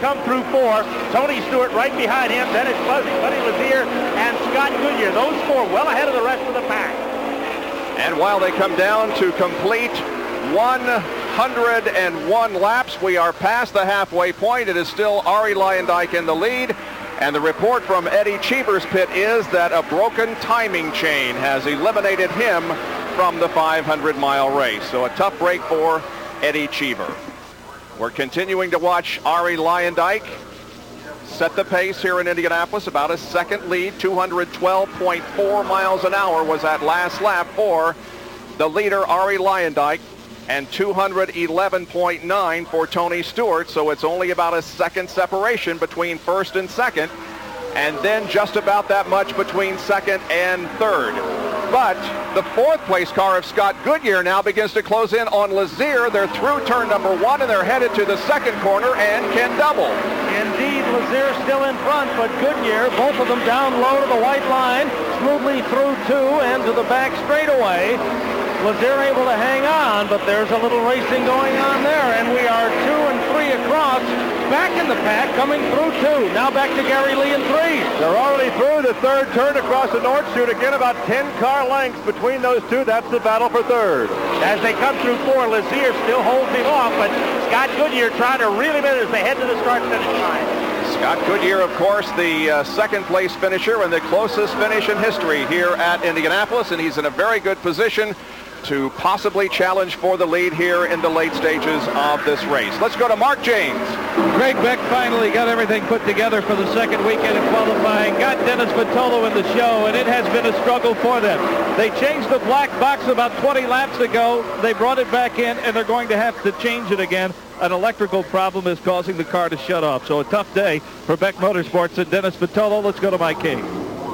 come through 4. Tony Stewart right behind him. Then it's Buddy Lazier and Scott Goodyear. Those 4 well ahead of the rest of the pack. And while they come down to complete 101 laps, we are past the halfway point. It is still Arie Luyendyk in the lead. And the report from Eddie Cheever's pit is that a broken timing chain has eliminated him from the 500-mile race. So a tough break for Eddie Cheever. We're continuing to watch Arie Luyendyk set the pace here in Indianapolis. About a second lead. 212.4 miles an hour was that last lap for the leader, Arie Luyendyk, and 211.9 for Tony Stewart. So it's only about a second separation between first and second, and then just about that much between second and third. But the fourth place car of Scott Goodyear now begins to close in on Lazier. They're through turn number 1, and they're headed to the second corner and can double. Indeed, Lazier still in front, but Goodyear, both of them down low to the white line, smoothly through 2 and to the back straightaway. Lazier able to hang on, but there's a little racing going on there, and we are 2 and 3 across, back in the pack, coming through 2. Now back to Gary Lee in 3. They're already through the third turn across the North Chute. Again, about 10 car lengths between those two. That's the battle for third. As they come through 4, Lazier still holds him off, but Scott Goodyear trying to reel him in as they head to the start-finish line. Scott Goodyear, of course, the second place finisher and the closest finish in history here at Indianapolis, and he's in a very good position to possibly challenge for the lead here in the late stages of this race. Let's go to Mark James. Greg Beck finally got everything put together for the second weekend of qualifying, got Dennis Vitolo in the show, and it has been a struggle for them. They changed the black box about 20 laps ago. They brought it back in, and they're going to have to change it again. An electrical problem is causing the car to shut off. So a tough day for Beck Motorsports and Dennis Vitolo. Let's go to Mike King.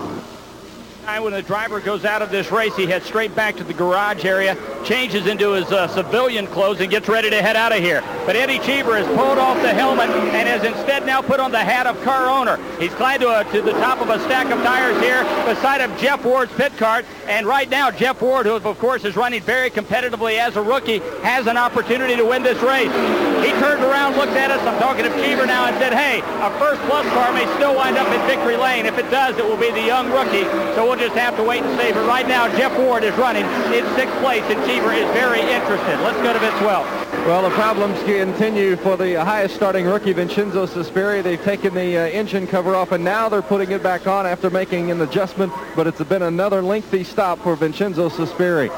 When the driver goes out of this race, he heads straight back to the garage area, changes into his civilian clothes, and gets ready to head out of here. But Eddie Cheever has pulled off the helmet and has instead now put on the hat of car owner. He's climbed to the top of a stack of tires here beside of Jeff Ward's pit cart. And right now, Jeff Ward, who of course is running very competitively as a rookie, has an opportunity to win this race. He turned around, looked at us, I'm talking to Cheever now, and said, hey, a first plus car may still wind up in victory lane. If it does, it will be the young rookie. So we'll just have to wait and see. But right now, Jeff Ward is running in 6th place, and Cheever is very interested. Let's go to Vince Welch. Well, the problems continue for the highest starting rookie, Vincenzo Sospiri. They've taken the engine cover off, and now they're putting it back on after making an adjustment, but it's been another lengthy stop for Vincenzo Sospiri.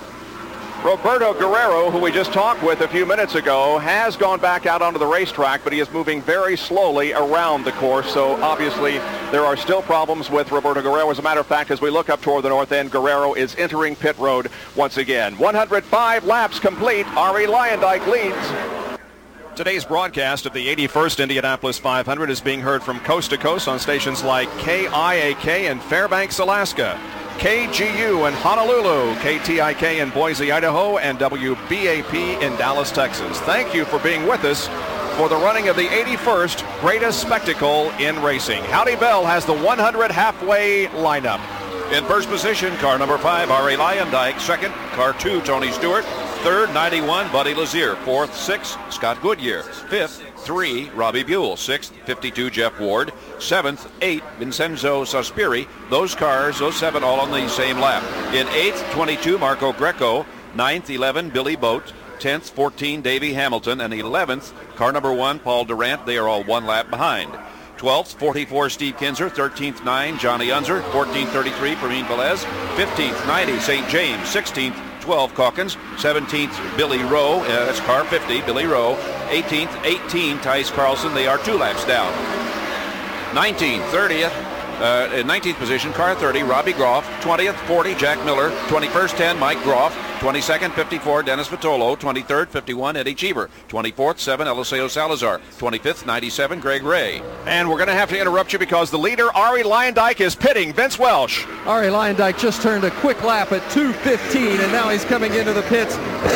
Roberto Guerrero, who we just talked with a few minutes ago, has gone back out onto the racetrack, but he is moving very slowly around the course. So obviously there are still problems with Roberto Guerrero. As a matter of fact, as we look up toward the north end, Guerrero is entering pit road once again. 105 laps complete. Arie Luyendyk leads. Today's broadcast of the 81st Indianapolis 500 is being heard from coast to coast on stations like KIAK in Fairbanks, Alaska, KGU in Honolulu, KTIK in Boise, Idaho, and WBAP in Dallas, Texas. Thank you for being with us for the running of the 81st greatest spectacle in racing. Howdy Bell has the 100 halfway lineup. In first position, car number 5, Arie Luyendyk. Second, car 2, Tony Stewart. Third, 91, Buddy Lazier. Fourth, 6, Scott Goodyear. Fifth, 3, Robbie Buell. Sixth, 52, Jeff Ward. Seventh, 8, Vincenzo Sospiri. Those cars, those 7, all on the same lap. In 8th, 22, Marco Greco. 9th, 11, Billy Boat. 10th, 14, Davey Hamilton. And 11th, car number 1, Paul Durant. They are all 1 lap behind. 12th, 44, Steve Kinzer. 13th, 9, Johnny Unser. 14th, 33, Permin Velez. 15th, 90, St. James. 16th, 12, Calkins. 17th, Billy Rowe. That's car 50, Billy Rowe. 18th, 18, Tice Carlson. They are 2 laps down. 19th, 30th. In 19th position, car 30, Robbie Groff. 20th, 40, Jack Miller. 21st, 10, Mike Groff. 22nd, 54, Dennis Vitolo. 23rd, 51, Eddie Cheever. 24th, 7, Eliseo Salazar. 25th, 97, Greg Ray. And we're going to have to interrupt you because the leader, Arie Luyendyk, is pitting. Vince Welsh. Arie Luyendyk just turned a quick lap at 2:15, and now he's coming into the pits.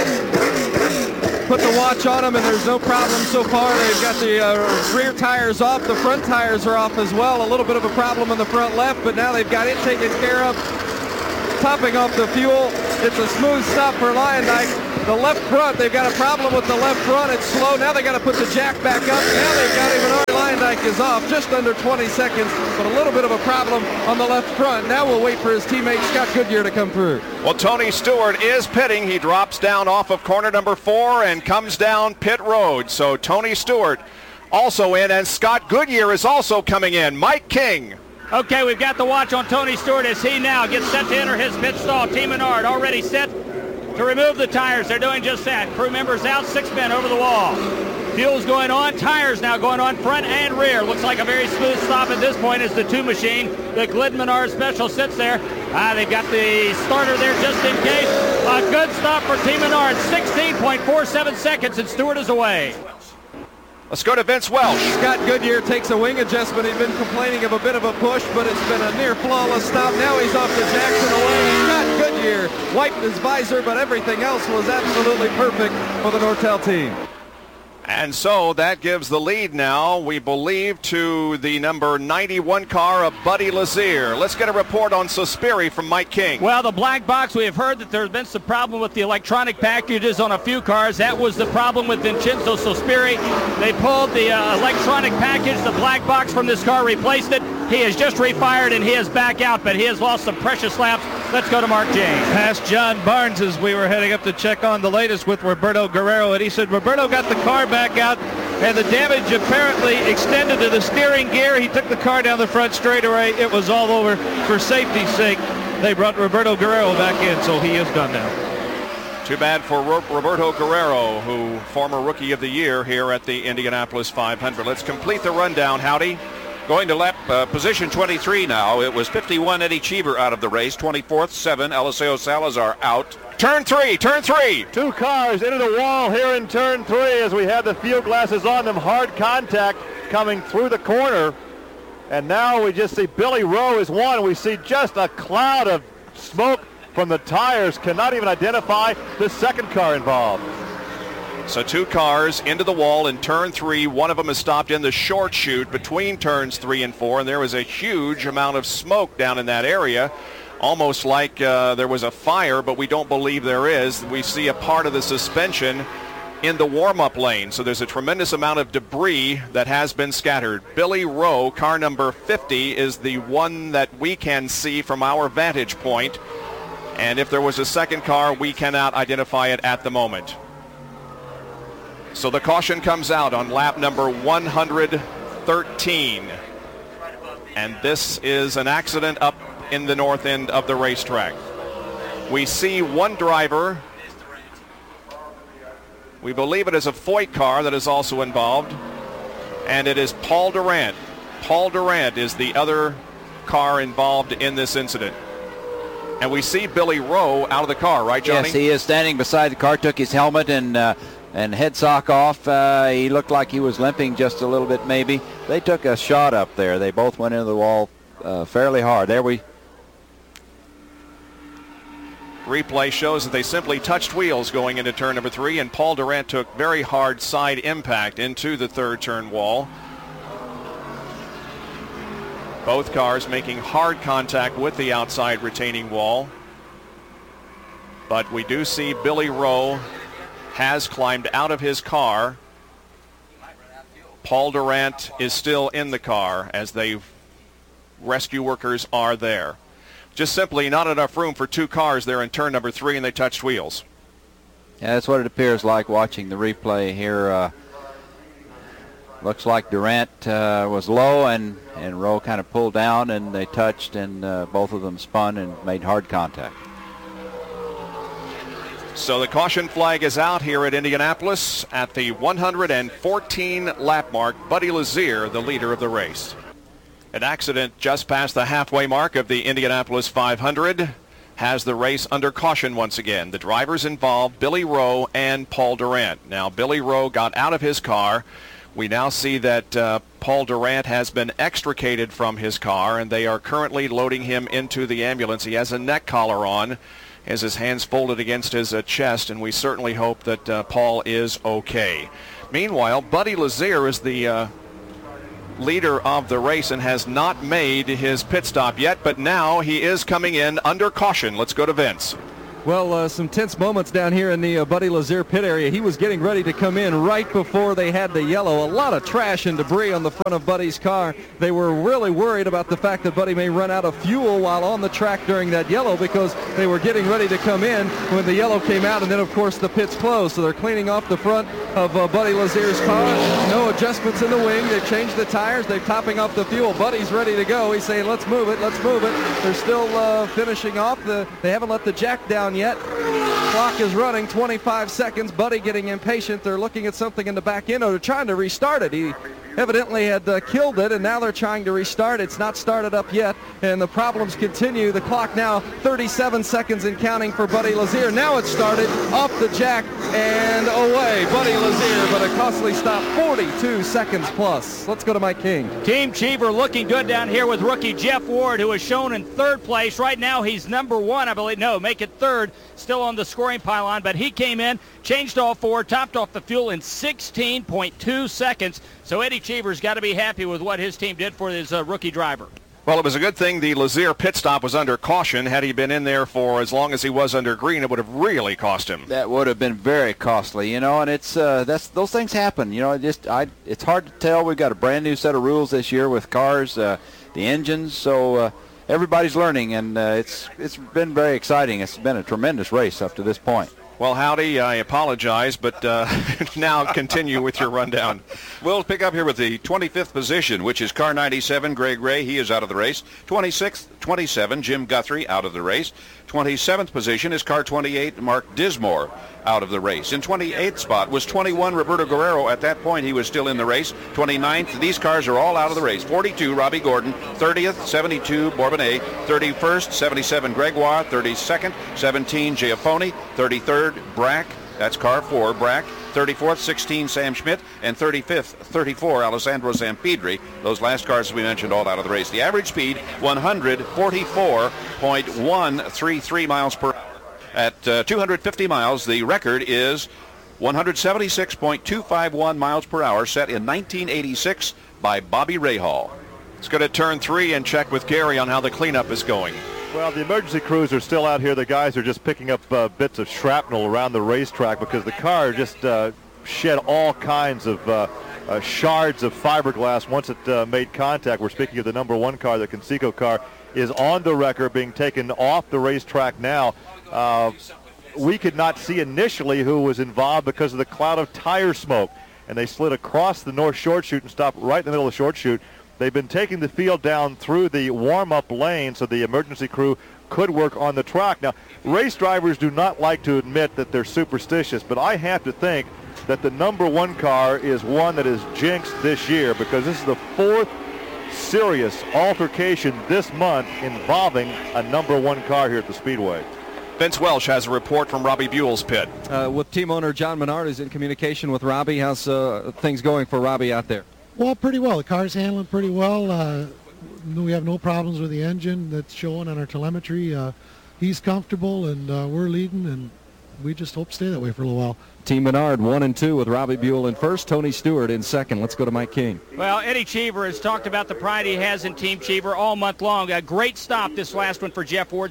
Put the watch on him, and there's no problem so far. They've got the rear tires off. The front tires are off as well. A little bit of a problem in the front left, but now they've got it taken care of. Topping off the fuel. It's a smooth stop for Luyendyk. The left front, they've got a problem with the left front. It's slow. Now they got to put the jack back up. Now they've got even Leyendijk is off just under 20 seconds, but a little bit of a problem on the left front. Now we'll wait for his teammate Scott Goodyear to come through. Well, Tony Stewart is pitting. He drops down off of corner number 4 and comes down pit road. So Tony Stewart also in, and Scott Goodyear is also coming in. Mike King. Okay, we've got the watch on Tony Stewart as he now gets set to enter his pit stall. Team Menard already set to remove the tires. They're doing just that. Crew members out, 6 men over the wall. Fuel's going on, tires now going on front and rear. Looks like a very smooth stop at this point as the 2 machine. The Glidden Menard Special sits there. They've got the starter there just in case. A good stop for Team Menard, 16.47 seconds, and Stewart is away. Let's go to Vince Welch. Scott Goodyear takes a wing adjustment. He's been complaining of a bit of a push, but it's been a near flawless stop. Now he's off to Jackson away. Scott Goodyear wiped his visor, but everything else was absolutely perfect for the Nortel team. And so that gives the lead now, we believe, to the number 91 car of Buddy Lazier. Let's get a report on Sospiri from Mike King. Well, the black box, we have heard that there's been some problem with the electronic packages on a few cars. That was the problem with Vincenzo Sospiri. They pulled the electronic package, the black box from this car, replaced it. He has just refired and he is back out, but he has lost some precious laps. Let's go to Mark James. Past John Barnes as we were heading up to check on the latest with Roberto Guerrero, and he said Roberto got the car back out and the damage apparently extended to the steering gear. He took the car down the front straightaway. It was all over. For safety's sake, they brought Roberto Guerrero back in, so he is done now. Too bad for Roberto Guerrero, who former Rookie of the Year here at the Indianapolis 500. Let's complete the rundown, Howdy. Going to lap position 23 now. It was 51 Eddie Cheever out of the race. 24th, 7 Eliseo Salazar out. Turn 3. 2 cars into the wall here in turn 3 as we have the field glasses on them. Hard contact coming through the corner. And now we just see Billy Rowe is one. We see just a cloud of smoke from the tires. Cannot even identify the second car involved. So 2 cars into the wall in turn 3. One of them is stopped in the short chute between turns 3 and 4, and there was a huge amount of smoke down in that area, almost like there was a fire, but we don't believe there is. We see a part of the suspension in the warm-up lane, so there's a tremendous amount of debris that has been scattered. Billy Rowe, car number 50, is the one that we can see from our vantage point, and if there was a second car, we cannot identify it at the moment. So the caution comes out on lap number 113. And this is an accident up in the north end of the racetrack. We see one driver. We believe it is a Foyt car that is also involved. And it is Paul Durant. Paul Durant is the other car involved in this incident. And we see Billy Rowe out of the car, right, Johnny? Yes, he is standing beside the car, took his helmet and head sock off. He looked like he was limping just a little bit maybe. They took a shot up there. They both went into the wall fairly hard. Replay shows that they simply touched wheels going into turn number 3, and Paul Durant took very hard side impact into the third turn wall. Both cars making hard contact with the outside retaining wall. But we do see Billy Rowe has climbed out of his car. Paul Durant is still in the car as the rescue workers are there. Just simply not enough room for 2 cars there in turn number 3, and they touched wheels. Yeah, that's what it appears like watching the replay here. Looks like Durant was low and Rowe kind of pulled down, and they touched, and both of them spun and made hard contact. So the caution flag is out here at Indianapolis at the 114 lap mark. Buddy Lazier, the leader of the race. An accident just past the halfway mark of the Indianapolis 500 has the race under caution once again. The drivers involved, Billy Rowe and Paul Durant. Now, Billy Rowe got out of his car. We now see that Paul Durant has been extricated from his car, and they are currently loading him into the ambulance. He has a neck collar on, has his hands folded against his chest, and we certainly hope that Paul is okay. Meanwhile, Buddy Lazier is the leader of the race and has not made his pit stop yet, but now he is coming in under caution. Let's go to Vince. Well, some tense moments down here in the Buddy Lazier pit area. He was getting ready to come in right before they had the yellow. A lot of trash and debris on the front of Buddy's car. They were really worried about the fact that Buddy may run out of fuel while on the track during that yellow, because they were getting ready to come in when the yellow came out, and then, of course, the pits closed. So they're cleaning off the front of Buddy Lazier's car. No adjustments in the wing. They've changed the tires. They're topping off the fuel. Buddy's ready to go. He's saying, let's move it, let's move it. They're still finishing off. They haven't let the jack down yet. Clock is running, 25 seconds. Buddy getting impatient. They're looking at something in the back end. They're trying to restart it. He evidently had killed it, and now they're trying to restart. It's not started up yet, and the problems continue. The clock now 37 seconds and counting for Buddy Lazier. Now it's started, off the jack and away. Buddy Lazier, but a costly stop, 42 seconds plus. Let's go to Mike King. Team Cheever looking good down here with rookie Jeff Ward, who is shown in third place. Right now he's number one, I believe. No, make it third, still on the scoring pylon, but he came in, changed all four, topped off the fuel in 16.2 seconds. So Eddie Cheever's got to be happy with what his team did for his rookie driver. Well, it was a good thing the Lazier pit stop was under caution. Had he been in there for as long as he was under green, it would have really cost him. That would have been very costly, and it's those things happen. It's hard to tell. We've got a brand new set of rules this year with cars, the engines, so everybody's learning, and it's been very exciting. It's been a tremendous race up to this point. Well, Howdy, I apologize, but now continue with your rundown. We'll pick up here with the 25th position, which is car 97, Greg Ray. He is out of the race. 26th, 27, Jim Guthrie, out of the race. 27th position is car 28, Mark Dismore, out of the race. In 28th spot was 21, Roberto Guerrero. At that point, he was still in the race. 29th, these cars are all out of the race. 42, Robbie Gordon. 30th, 72, Bourbonnais. 31st, 77, Gregoire. 32nd, 17, Giaffoni. 33rd, Brack. That's car 4, Brack. 34th, 16, Sam Schmidt, and 35th, 34, Alessandro Zampidri. Those last cars we mentioned all out of the race. The average speed, 144.133 miles per hour. At 250 miles, the record is 176.251 miles per hour, set in 1986 by Bobby Rahal. Let's go to turn 3 and check with Gary on how the cleanup is going. Well, the emergency crews are still out here. The guys are just picking up bits of shrapnel around the racetrack because the car just shed all kinds of shards of fiberglass once it made contact. We're speaking of the number one car, the Conseco car, is on the wrecker, being taken off the racetrack now. We could not see initially who was involved because of the cloud of tire smoke, and they slid across the north short chute and stopped right in the middle of the short chute. They've been taking the field down through the warm-up lane so the emergency crew could work on the track. Now, race drivers do not like to admit that they're superstitious, but I have to think that the number one car is one that is jinxed this year, because this is the fourth serious altercation this month involving a number one car here at the Speedway. Vince Welsh has a report from Robbie Buell's pit. With team owner John Menard is in communication with Robbie. How's things going for Robbie out there? Well, pretty well. The car's handling pretty well. We have no problems with the engine that's showing on our telemetry. He's comfortable, and we're leading, and we just hope to stay that way for a little while. Team Menard 1 and 2 with Robbie Buell in first, Tony Stewart in second. Let's go to Mike King. Well, Eddie Cheever has talked about the pride he has in Team Cheever all month long. A great stop this last one for Jeff Ward,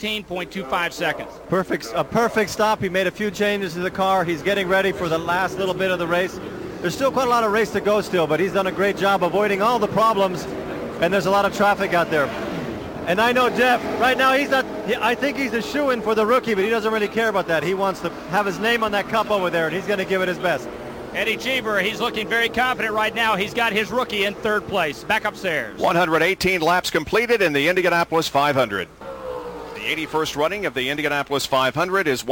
16.25 seconds. A perfect stop. He made a few changes to the car. He's getting ready for the last little bit of the race. There's still quite a lot of race to go still, but he's done a great job avoiding all the problems, and there's a lot of traffic out there. And I know Jeff, right now I think he's a shoo-in for the rookie, but he doesn't really care about that. He wants to have his name on that cup over there, and he's going to give it his best. Eddie Cheever, he's looking very confident right now. He's got his rookie in third place. Back upstairs. 118 laps completed in the Indianapolis 500. The 81st running of the Indianapolis 500 is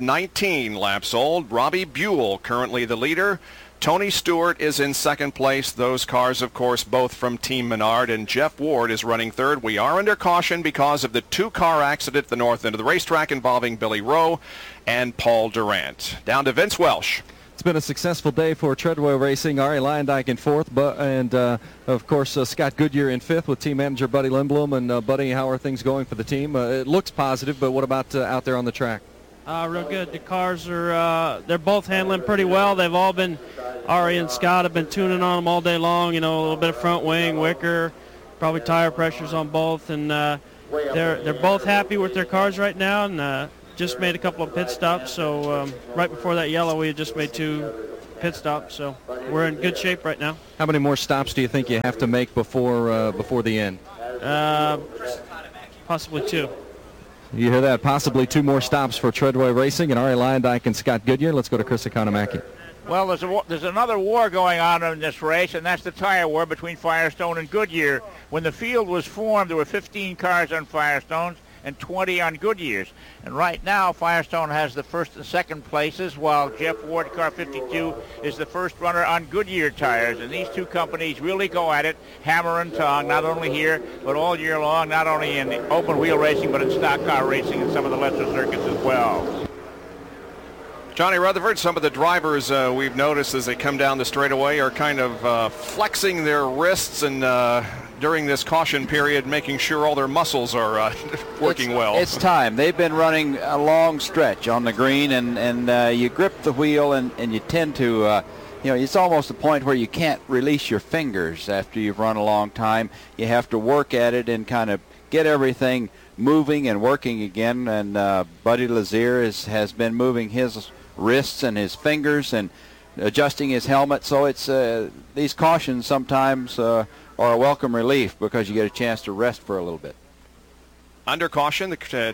119 laps old. Robbie Buell currently the leader. Tony Stewart is in second place. Those cars, of course, both from Team Menard, and Jeff Ward is running third. We are under caution because of the two-car accident at the north end of the racetrack involving Billy Rowe and Paul Durant. Down to Vince Welsh. It's been a successful day for Treadwell Racing. Ari Leyendijk in fourth, and of course Scott Goodyear in fifth with team manager Buddy Lindblom. And Buddy, how are things going for the team? It looks positive, but what about out there on the track? Real good. The cars are they're both handling pretty well. They've all been, Ari and Scott have been tuning on them all day long. You know, a little bit of front wing, wicker, probably tire pressures on both, and they're both happy with their cars right now, and just made a couple of pit stops. So right before that yellow, we had just made 2 pit stops. So we're in good shape right now. How many more stops do you think you have to make before the end? Possibly 2. You hear that? Possibly 2 more stops for Treadway Racing and Arie Luyendyk and Scott Goodyear. Let's go to Chris Economaki. Well, there's another war going on in this race, and that's the tire war between Firestone and Goodyear. When the field was formed, there were 15 cars on Firestone's and 20 on Goodyear's. And right now, Firestone has the first and second places, while Jeff Ward, car 52, is the first runner on Goodyear tires. And these two companies really go at it, hammer and tong, not only here, but all year long, not only in the open wheel racing, but in stock car racing and some of the lesser circuits as well. Johnny Rutherford, some of the drivers we've noticed as they come down the straightaway are kind of flexing their wrists and during this caution period, making sure all their muscles are working well. It's time. They've been running a long stretch on the green, and you grip the wheel, and you tend to, it's almost a point where you can't release your fingers after you've run a long time. You have to work at it and kind of get everything moving and working again. And Buddy Lazier has been moving his wrists and his fingers and adjusting his helmet. So it's these cautions sometimes are a welcome relief because you get a chance to rest for a little bit. Under caution,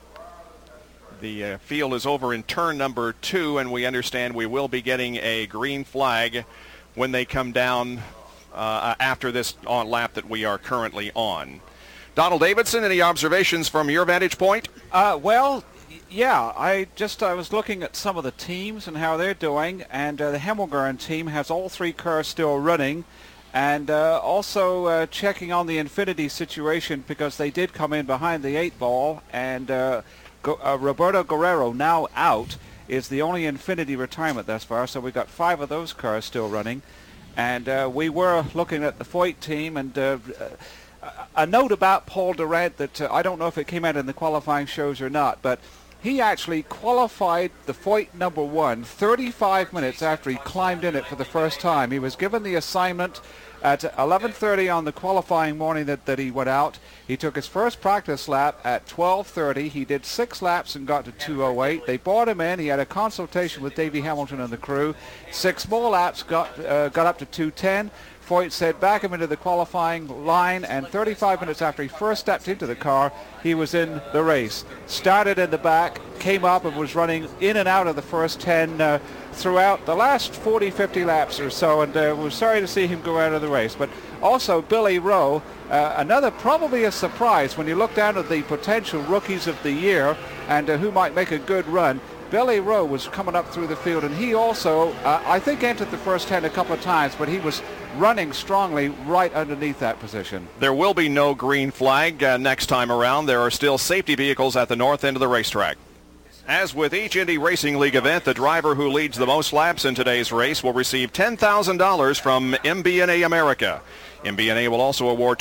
the field is over in turn number 2, and we understand we will be getting a green flag when they come down after this lap that we are currently on. Donald Davidson, any observations from your vantage point? Well, yeah, I was looking at some of the teams and how they're doing, and the Hemmelgarn team has all 3 cars still running, and also checking on the Infinity situation because they did come in behind the 8 ball, and Roberto Guerrero, now out, is the only Infinity retirement thus far, so we've got 5 of those cars still running. And we were looking at the Foyt team, and a note about Paul Durant that I don't know if it came out in the qualifying shows or not, but he actually qualified the Foyt number 1 35 minutes after he climbed in it for the first time. He was given the assignment at 11:30 on the qualifying morning that he went out. He took his first practice lap at 12:30. He did 6 laps and got to 2:08. They brought him in. He had a consultation with Davey Hamilton and the crew. 6 more laps got up to 2:10. Foyt said back him into the qualifying line, and 35 minutes after he first stepped into the car, he was in the race. Started in the back, came up and was running in and out of the first 10 throughout the last 40-50 laps or so, and we're sorry to see him go out of the race. But also Billy Rowe, another probably a surprise when you look down at the potential rookies of the year and who might make a good run. Billy Rowe was coming up through the field, and he also, I think, entered the first 10 a couple of times, but he was running strongly right underneath that position. There will be no green flag next time around. There are still safety vehicles at the north end of the racetrack. As with each Indy Racing League event, the driver who leads the most laps in today's race will receive $10,000 from MBNA America. MBNA will also award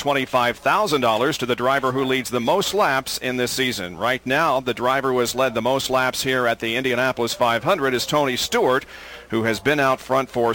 $25,000 to the driver who leads the most laps in this season. Right now, the driver who has led the most laps here at the Indianapolis 500 is Tony Stewart, who has been out front for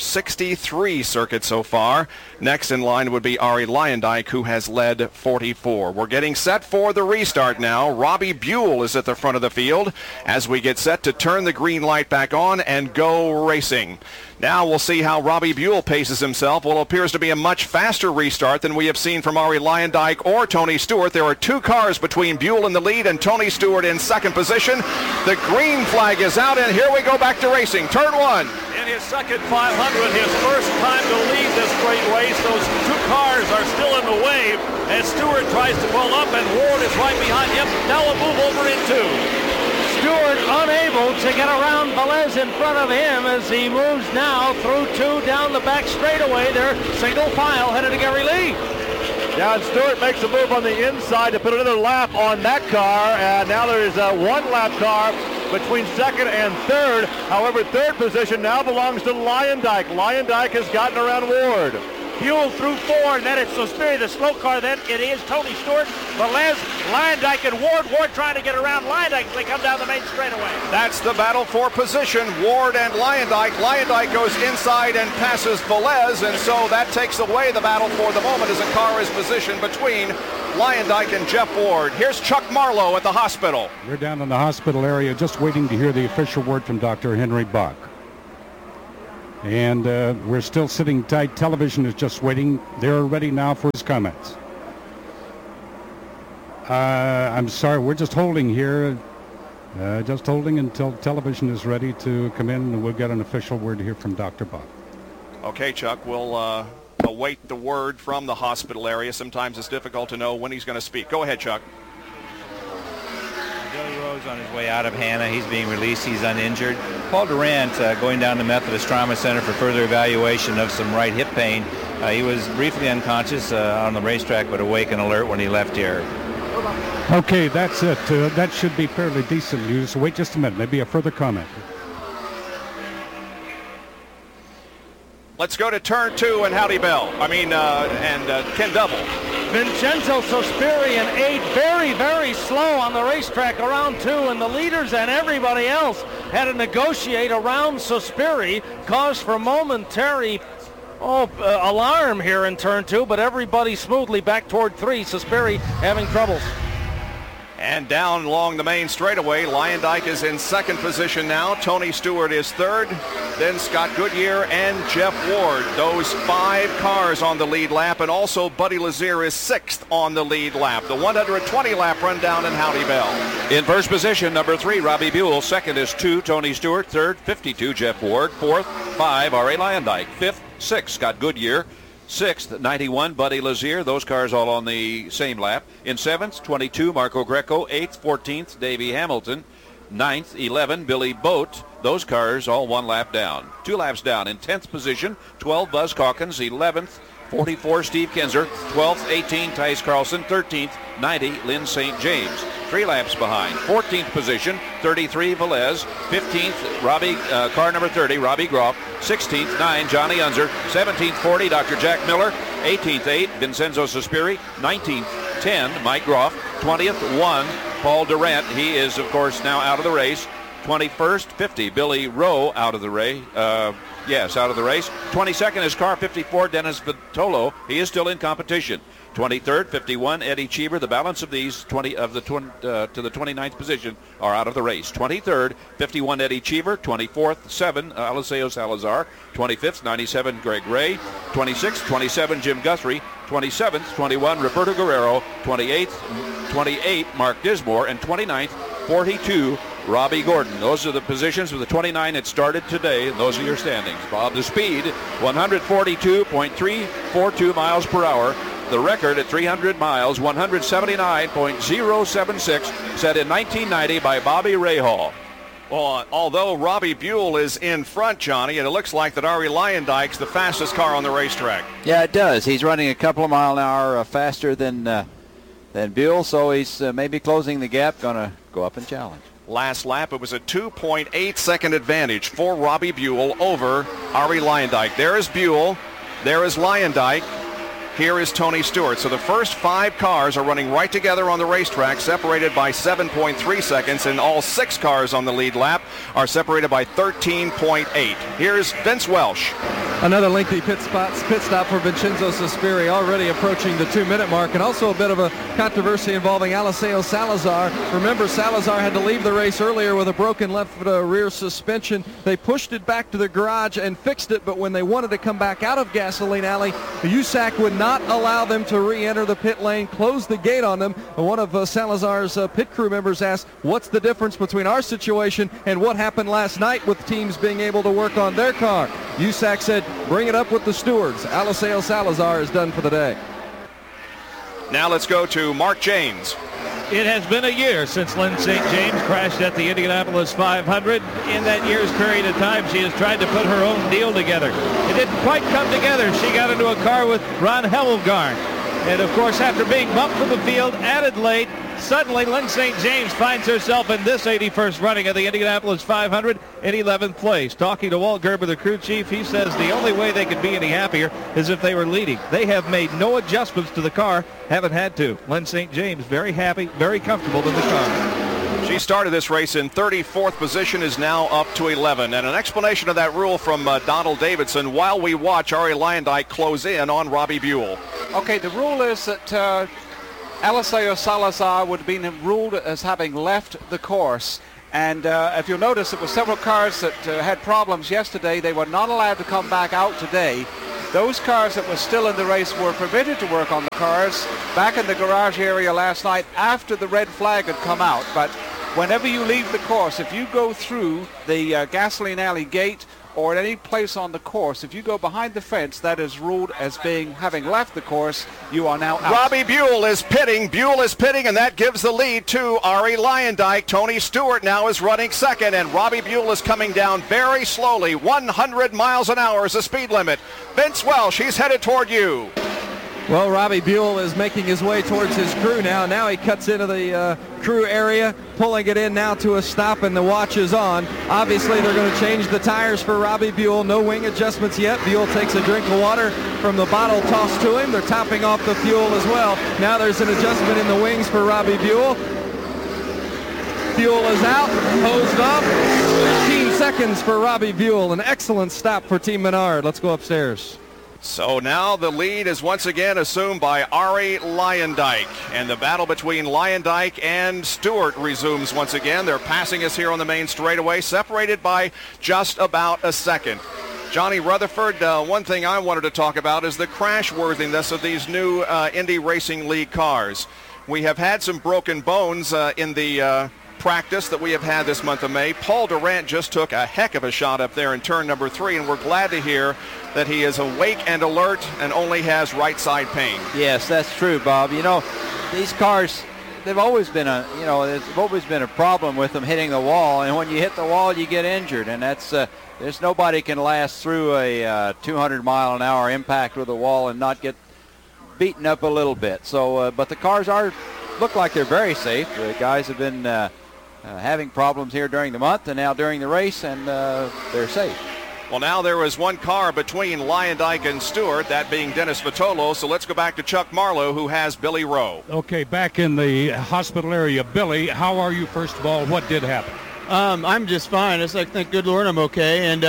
63 circuits so far. Next in line would be Arie Luyendyk, who has led 44. We're getting set for the restart now. Robbie Buell is at the front of the field as we get set to turn the green light back on and go racing. Now we'll see how Robbie Buell paces himself. What appears to be a much faster restart than we have seen from Arie Luyendyk or Tony Stewart. There are 2 cars between Buell in the lead and Tony Stewart in second position. The green flag is out, and here we go back to racing. Turn 1. In his second 500, his first time to lead this great race. Those 2 cars are still in the wave, and Stewart tries to pull up, and Ward is right behind him. Now we'll move over in 2. Stewart unable to get around Velez in front of him as he moves now through 2 down the back straightaway. They're single file headed to Gary Lee. Yeah, and Stewart makes a move on the inside to put another lap on that car, and now there is a 1-lap car between second and third. However, third position now belongs to Luyendyk. Luyendyk has gotten around Ward. Buell through 4, and then it's Sospiri, the slow car. Then it is Tony Stewart, Velez, Luyendyk, and Ward. Ward trying to get around Luyendyk as they come down the main straightaway. That's the battle for position. Ward and Luyendyk. Luyendyk goes inside and passes Velez, and so that takes away the battle for the moment as a car is positioned between Leyendijk and Jeff Ward. Here's Chuck Marlowe at the hospital. We're down in the hospital area just waiting to hear the official word from Dr. Henry Buck. And we're still sitting tight. Television is just waiting. They're ready now for his comments. I'm sorry, we're just holding here. Just holding until television is ready to come in, and we'll get an official word here from Dr. Buck. Okay, Chuck, we'll await the word from the hospital area. Sometimes it's difficult to know when he's going to speak. Go ahead, Chuck. Billy Rowe's on his way out of Hannah. He's being released. He's uninjured. Paul Durant going down to Methodist Trauma Center for further evaluation of some right hip pain. He was briefly unconscious on the racetrack, but awake and alert when he left here. Okay, that's it. That should be fairly decent news. Wait just a minute. Maybe a further comment. Let's go to turn 2 and Howdy Bell. Ken Double. Vincenzo Sospiri in 8, very, very slow on the racetrack around 2, and the leaders and everybody else had to negotiate around Sospiri, caused for momentary alarm here in turn 2, but everybody smoothly back toward 3. Sospiri having troubles. And down along the main straightaway, Leyendijk is in second position now. Tony Stewart is third. Then Scott Goodyear and Jeff Ward. Those 5 cars on the lead lap. And also Buddy Lazier is 6th on the lead lap. The 120-lap rundown in Howdy Bell. In first position, number 3, Robbie Buell. Second is 2, Tony Stewart. Third, 52, Jeff Ward. Fourth, 5, R.A. Leyendijk. Fifth, 6, Scott Goodyear. 6th, 91, Buddy Lazier. Those cars all on the same lap. In 7th, 22, Marco Greco. 8th, 14th, Davey Hamilton. 9th, 11, Billy Boat. Those cars all 1 lap down. 2 laps down. In 10th position, 12, Buzz Calkins. 11th, 44, Steve Kinzer. 12th, 18, Tice Carlson. 13th, 90, Lynn St. James. 3 laps behind. 14th position, 33, Velez. 15th, car number 30, Robbie Groff. 16th, 9, Johnny Unser. 17th, 40, Dr. Jack Miller. 18th, 8, Vincenzo Sospiri. 19th, 10, Mike Groff. 20th, 1, Paul Durant. He is, of course, now out of the race. 21st, 50, Billy Rowe out of the race. Out of the race. 22nd is car 54, Dennis Vitolo. He is still in competition. 23rd, 51, Eddie Cheever. The balance of these to the 29th position are out of the race. 23rd, 51, Eddie Cheever. 24th, 7, Eliseo Salazar. 25th, 97, Greg Ray. 26th, 27, Jim Guthrie. 27th, 21, Roberto Guerrero. 28th, 28, Mark Dismore. And 29th, 42, Robbie Gordon. Those are the positions of the 29 that started today, and those are your standings. Bob, the speed, 142.342 miles per hour. The record at 300 miles, 179.076, set in 1990 by Bobby Rahal. Well, although Robbie Buell is in front, Johnny, and it looks like that Arie Leyendijk's the fastest car on the racetrack. Yeah, it does. He's running a couple of mile an hour faster than Buell, so he's maybe closing the gap, going to go up and challenge. Last lap, it was a 2.8-second advantage for Robbie Buell over Arie Leyendijk. There is Buell. There is Leyendijk. Here is Tony Stewart. So the first 5 cars are running right together on the racetrack, separated by 7.3 seconds, and all 6 cars on the lead lap are separated by 13.8. Here's Vince Welsh. Another lengthy pit stop for Vincenzo Sospiri, already approaching the 2-minute mark, and also a bit of a controversy involving Eliseo Salazar. Remember, Salazar had to leave the race earlier with a broken left rear suspension. They pushed it back to the garage and fixed it, but when they wanted to come back out of Gasoline Alley, USAC would not allow them to re-enter the pit lane, close the gate on them. One of Salazar's pit crew members asked, what's the difference between our situation and what happened last night with teams being able to work on their car? USAC said, bring it up with the stewards. Eliseo Salazar is done for the day. Now let's go to Mark James. It has been a year since Lynn St. James crashed at the Indianapolis 500. In that year's period of time, she has tried to put her own deal together. It didn't quite come together. She got into a car with Ron Hemmelgarn. And, of course, after being bumped from the field, added late, suddenly Lynn St. James finds herself in this 81st running of the Indianapolis 500 in 11th place. Talking to Walt Gerber, the crew chief, he says the only way they could be any happier is if they were leading. They have made no adjustments to the car, haven't had to. Lynn St. James very happy, very comfortable in the car. She started this race in 34th position, is now up to 11. And an explanation of that rule from Donald Davidson while we watch Arie Leyendijk close in on Robbie Buell. Okay, the rule is that Eliseo Salazar would have been ruled as having left the course. And if you'll notice, it was several cars that had problems yesterday. They were not allowed to come back out today. Those cars that were still in the race were permitted to work on the cars back in the garage area last night after the red flag had come out. But whenever you leave the course, if you go through the gasoline alley gate or at any place on the course, if you go behind the fence, that is ruled as having left the course. You are now out. Robbie Buell is pitting. And that gives the lead to Arie Luyendyk. Tony Stewart now is running second, and Robbie Buell is coming down very slowly. 100 miles an hour is the speed limit. Vince Welsh, he's headed toward you. Well, Robbie Buell is making his way towards his crew now. Now he cuts into the crew area, pulling it in now to a stop, and the watch is on. Obviously, they're going to change the tires for Robbie Buell. No wing adjustments yet. Buell takes a drink of water from the bottle tossed to him. They're topping off the fuel as well. Now there's an adjustment in the wings for Robbie Buell. Buell is out, hosed off. 15 seconds for Robbie Buell. An excellent stop for Team Menard. Let's go upstairs. So now the lead is once again assumed by Arie Luyendyk, and the battle between Luyendyk and Stewart resumes once again. They're passing us here on the main straightaway, separated by just about a second. Johnny Rutherford, one thing I wanted to talk about is the crashworthiness of these new Indy Racing League cars. We have had some broken bones in the practice that we have had this month of May. Paul Durant just took a heck of a shot up there in turn number 3, and we're glad to hear that he is awake and alert and only has right side pain. Yes, that's true, Bob. You know, these cars, they've always been there's always been a problem with them hitting the wall, and when you hit the wall, you get injured, and that's there's nobody can last through a 200 mile an hour impact with a wall and not get beaten up a little bit. So, but the cars look like they're very safe. The guys have been having problems here during the month and now during the race, and they're safe. Well, now there is one car between Luyendyk and Stewart, that being Dennis Vitolo. So let's go back to Chuck Marlowe, who has Billy Rowe. Okay, back in the hospital area. Billy, how are you, first of all? What did happen? I'm just fine. It's like, thank good Lord I'm okay. And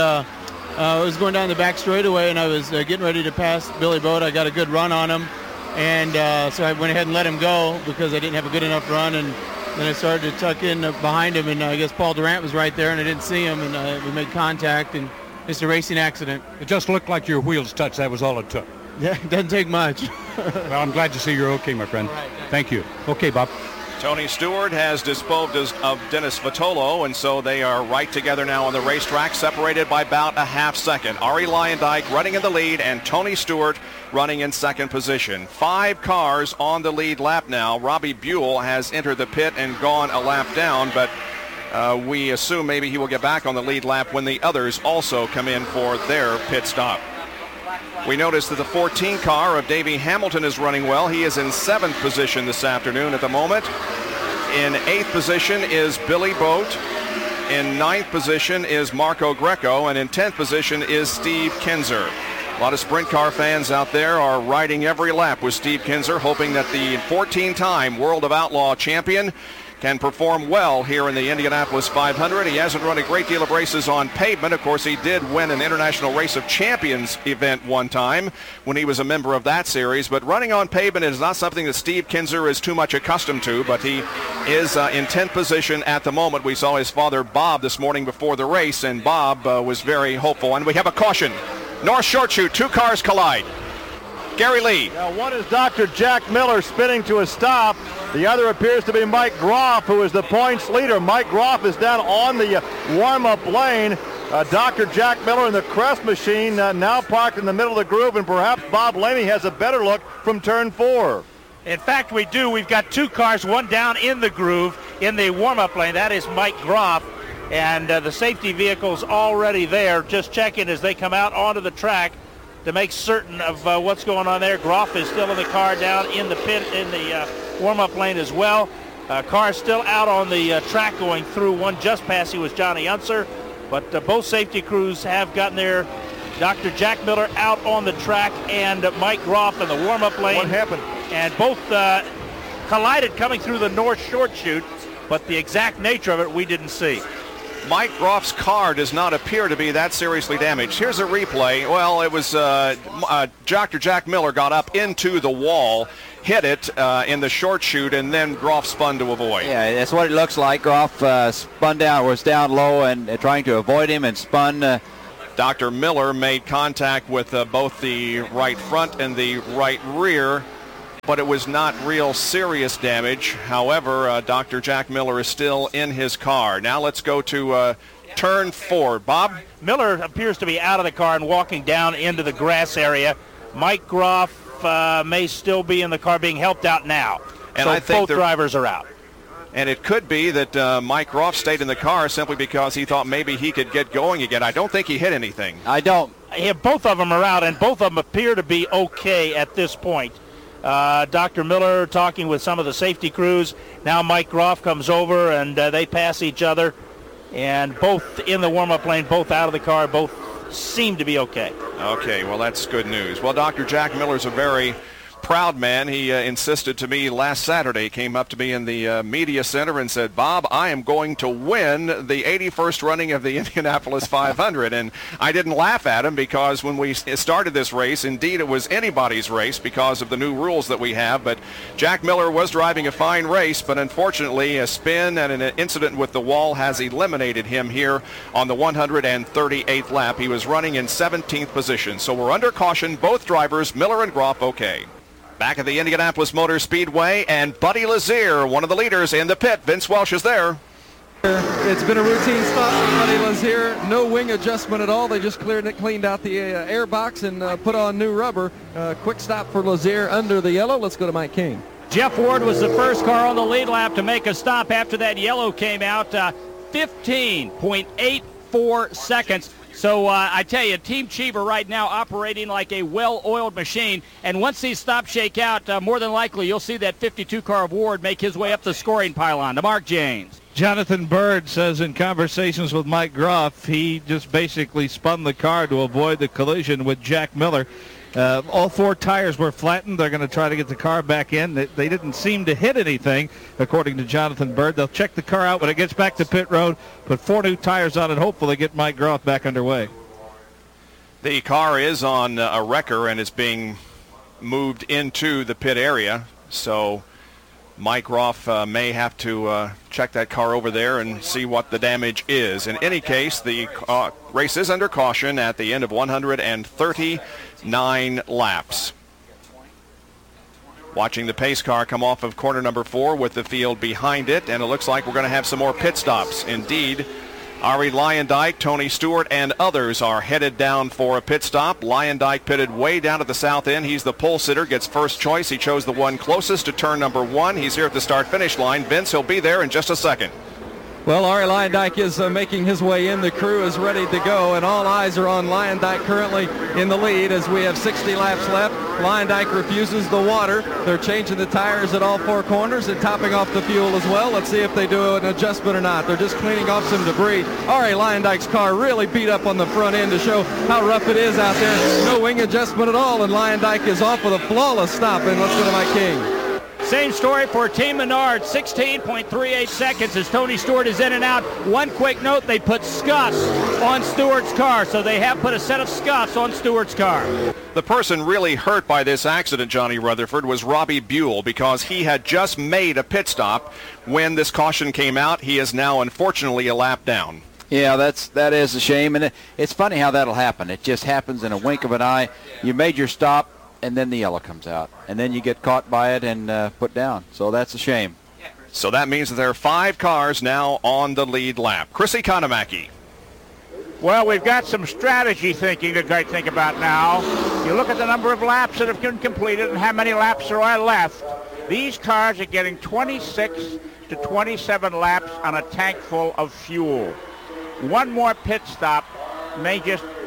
I was going down the back straightaway, and I was getting ready to pass Billy Boat. I got a good run on him. And so I went ahead and let him go because I didn't have a good enough run. And then I started to tuck in behind him, and I guess Paul Durant was right there, and I didn't see him, and we made contact, and it's a racing accident. It just looked like your wheels touched. That was all it took. Yeah, it doesn't take much. Well, I'm glad to see you're okay, my friend. Right, thank you. Okay, Bob. Tony Stewart has disposed of Dennis Vitolo, and so they are right together now on the racetrack, separated by about a half second. Arie Luyendyk running in the lead, and Tony Stewart running in second position. 5 cars on the lead lap now. Robbie Buell has entered the pit and gone a lap down, but we assume maybe he will get back on the lead lap when the others also come in for their pit stop. We notice that the 14 car of Davey Hamilton is running well. He is in 7th position this afternoon at the moment. In 8th position is Billy Boat. In 9th position is Marco Greco, and in 10th position is Steve Kinzer. A lot of sprint car fans out there are riding every lap with Steve Kinzer, hoping that the 14-time World of Outlaw champion can perform well here in the Indianapolis 500. He hasn't run a great deal of races on pavement. Of course, he did win an International Race of Champions event one time when he was a member of that series. But running on pavement is not something that Steve Kinzer is too much accustomed to, but he is in 10th position at the moment. We saw his father, Bob, this morning before the race, and Bob was very hopeful. And we have a caution. North Short Chute, 2 cars collide. Gary Lee. Now, one is Dr. Jack Miller spinning to a stop. The other appears to be Mike Groff, who is the points leader. Mike Groff is down on the warm-up lane. Dr. Jack Miller in the Crest machine now parked in the middle of the groove, and perhaps Bob Lamey has a better look from turn 4. In fact, we do. We've got 2 cars, one down in the groove in the warm-up lane. That is Mike Groff, and the safety vehicle's already there, just checking as they come out onto the track to make certain of what's going on there. Groff is still in the car down in the pit in the warm-up lane as well. Car still out on the track going through. One just passing was Johnny Unser, but both safety crews have gotten there. Dr. Jack Miller out on the track and Mike Groff in the warm-up lane. What happened? And both collided coming through the North Short Chute, but the exact nature of it we didn't see. Mike Groff's car does not appear to be that seriously damaged. Here's a replay. Well, it was Dr. Jack Miller got up into the wall, hit it in the short chute, and then Groff spun to avoid. Yeah, that's what it looks like. Groff spun down, was down low and trying to avoid him and spun. Dr. Miller made contact with both the right front and the right rear, but it was not real serious damage. However, Dr. Jack Miller is still in his car. Now let's go to turn 4. Bob? Miller appears to be out of the car and walking down into the grass area. Mike Groff may still be in the car being helped out now. And so I think both drivers are out. And it could be that Mike Groff stayed in the car simply because he thought maybe he could get going again. I don't think he hit anything. I don't. Yeah, both of them are out, and both of them appear to be okay at this point. Dr. Miller talking with some of the safety crews. Now Mike Groff comes over, and they pass each other. And both in the warm-up lane, both out of the car, both seem to be okay. Okay, well, that's good news. Well, Dr. Jack Miller's a very proud man. He insisted to me last Saturday, came up to me in the media center and said, Bob, I am going to win the 81st running of the Indianapolis 500. And I didn't laugh at him because when we started this race, indeed it was anybody's race because of the new rules that we have. But Jack Miller was driving a fine race, but unfortunately a spin and an incident with the wall has eliminated him here on the 138th lap. He was running in 17th position. So we're under caution, both drivers, Miller and Groff, okay. Back at the Indianapolis Motor Speedway, and Buddy Lazier, one of the leaders in the pit. Vince Welch is there. It's been a routine stop for Buddy Lazier. No wing adjustment at all. They just cleaned out the air box and put on new rubber. Quick stop for Lazier under the yellow. Let's go to Mike King. Jeff Ward was the first car on the lead lap to make a stop after that yellow came out. 15.84 seconds. So I tell you, Team Cheever right now operating like a well-oiled machine. And once these stops shake out, more than likely you'll see that 52 car of Ward make his way up the scoring pylon. To Mark James. Jonathan Bird says in conversations with Mike Groff, he just basically spun the car to avoid the collision with Jack Miller. All 4 tires were flattened. They're going to try to get the car back in. They didn't seem to hit anything, according to Jonathan Bird. They'll check the car out when it gets back to pit road, put 4 new tires on it, hopefully get Mike Groff back underway. The car is on a wrecker and is being moved into the pit area, so Mike Groff may have to check that car over there and see what the damage is. In any case, the race is under caution at the end of 139 laps. Watching the pace car come off of corner number 4 with the field behind it, and it looks like we're going to have some more pit stops. Indeed, Arie Luyendyk, Tony Stewart, and others are headed down for a pit stop. Luyendyk pitted way down at the south end. He's the pole sitter, gets first choice. He chose the one closest to turn number 1. He's here at the start-finish line. Vince, he'll be there in just a second. Well, Arie Luyendyk is making his way in. The crew is ready to go, and all eyes are on Luyendyk currently in the lead as we have 60 laps left. Luyendyk refuses the water. They're changing the tires at all 4 corners and topping off the fuel as well. Let's see if they do an adjustment or not. They're just cleaning off some debris. Arie Luyendyk's car really beat up on the front end to show how rough it is out there. No wing adjustment at all, and Luyendyk is off with a flawless stop. And let's go to Mike King. Same story for Team Menard, 16.38 seconds as Tony Stewart is in and out. One quick note, they put scuffs on Stewart's car, so they have put a set of scuffs on Stewart's car. The person really hurt by this accident, Johnny Rutherford, was Robbie Buell because he had just made a pit stop when this caution came out. He is now, unfortunately, a lap down. Yeah, that is a shame, and it's funny how that'll happen. It just happens in a wink of an eye. You made your stop, and then the yellow comes out, and then you get caught by it and put down. So that's a shame. So that means that there are 5 cars now on the lead lap. Chris Economaki. Well, we've got some strategy thinking to think about now. You look at the number of laps that have been completed and how many laps there are left. These cars are getting 26 to 27 laps on a tank full of fuel. One more pit stop may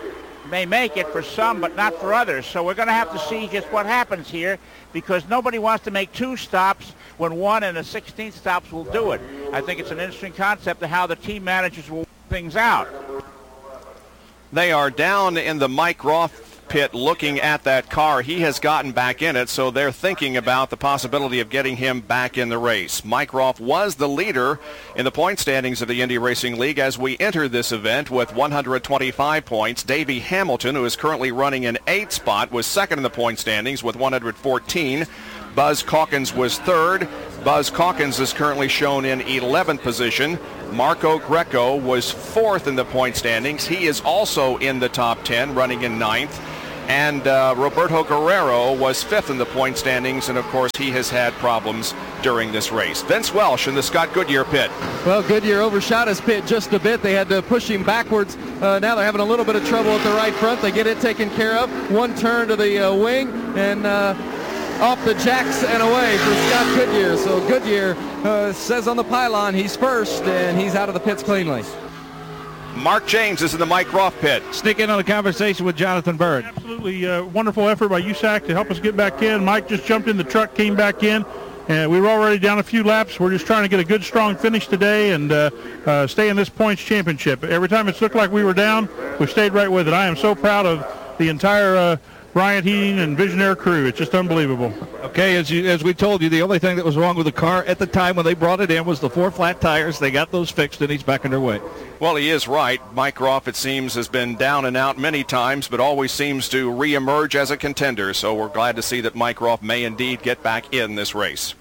make it for some, but not for others. So we're going to have to see just what happens here because nobody wants to make 2 stops when 1 and a 16th stops will do it. I think it's an interesting concept of how the team managers will work things out. They are down in the Mike Groff pit looking at that car. He has gotten back in it, so they're thinking about the possibility of getting him back in the race. Mike Roth was the leader in the point standings of the Indy Racing League as we enter this event with 125 points. Davey Hamilton, who is currently running in 8th spot, was second in the point standings with 114. Buzz Calkins was third. Buzz Calkins is currently shown in 11th position. Marco Greco was fourth in the point standings. He is also in the top 10, running in 9th. And Roberto Guerrero was fifth in the point standings, and of course he has had problems during this race. Vince Welsh in the Scott Goodyear pit. Well, Goodyear overshot his pit just a bit. They had to push him backwards. Now they're having a little bit of trouble at the right front. They get it taken care of. One turn to the wing and off the jacks and away for Scott Goodyear. So Goodyear says on the pylon he's first, and he's out of the pits cleanly. Mark James is in the Mike Roth pit. Sneak in on the conversation with Jonathan Bird. Absolutely wonderful effort by USAC to help us get back in. Mike just jumped in the truck, came back in, and we were already down a few laps. We're just trying to get a good, strong finish today and stay in this points championship. Every time it's looked like we were down, we stayed right with it. I am so proud of the entire Bryant Heating and Visionaire crew. It's just unbelievable. Okay, as we told you, the only thing that was wrong with the car at the time when they brought it in was the 4 flat tires. They got those fixed, and he's back on their way. Well, he is right. Mike Roth, it seems, has been down and out many times, but always seems to reemerge as a contender. So we're glad to see that Mike Roth may indeed get back in this race.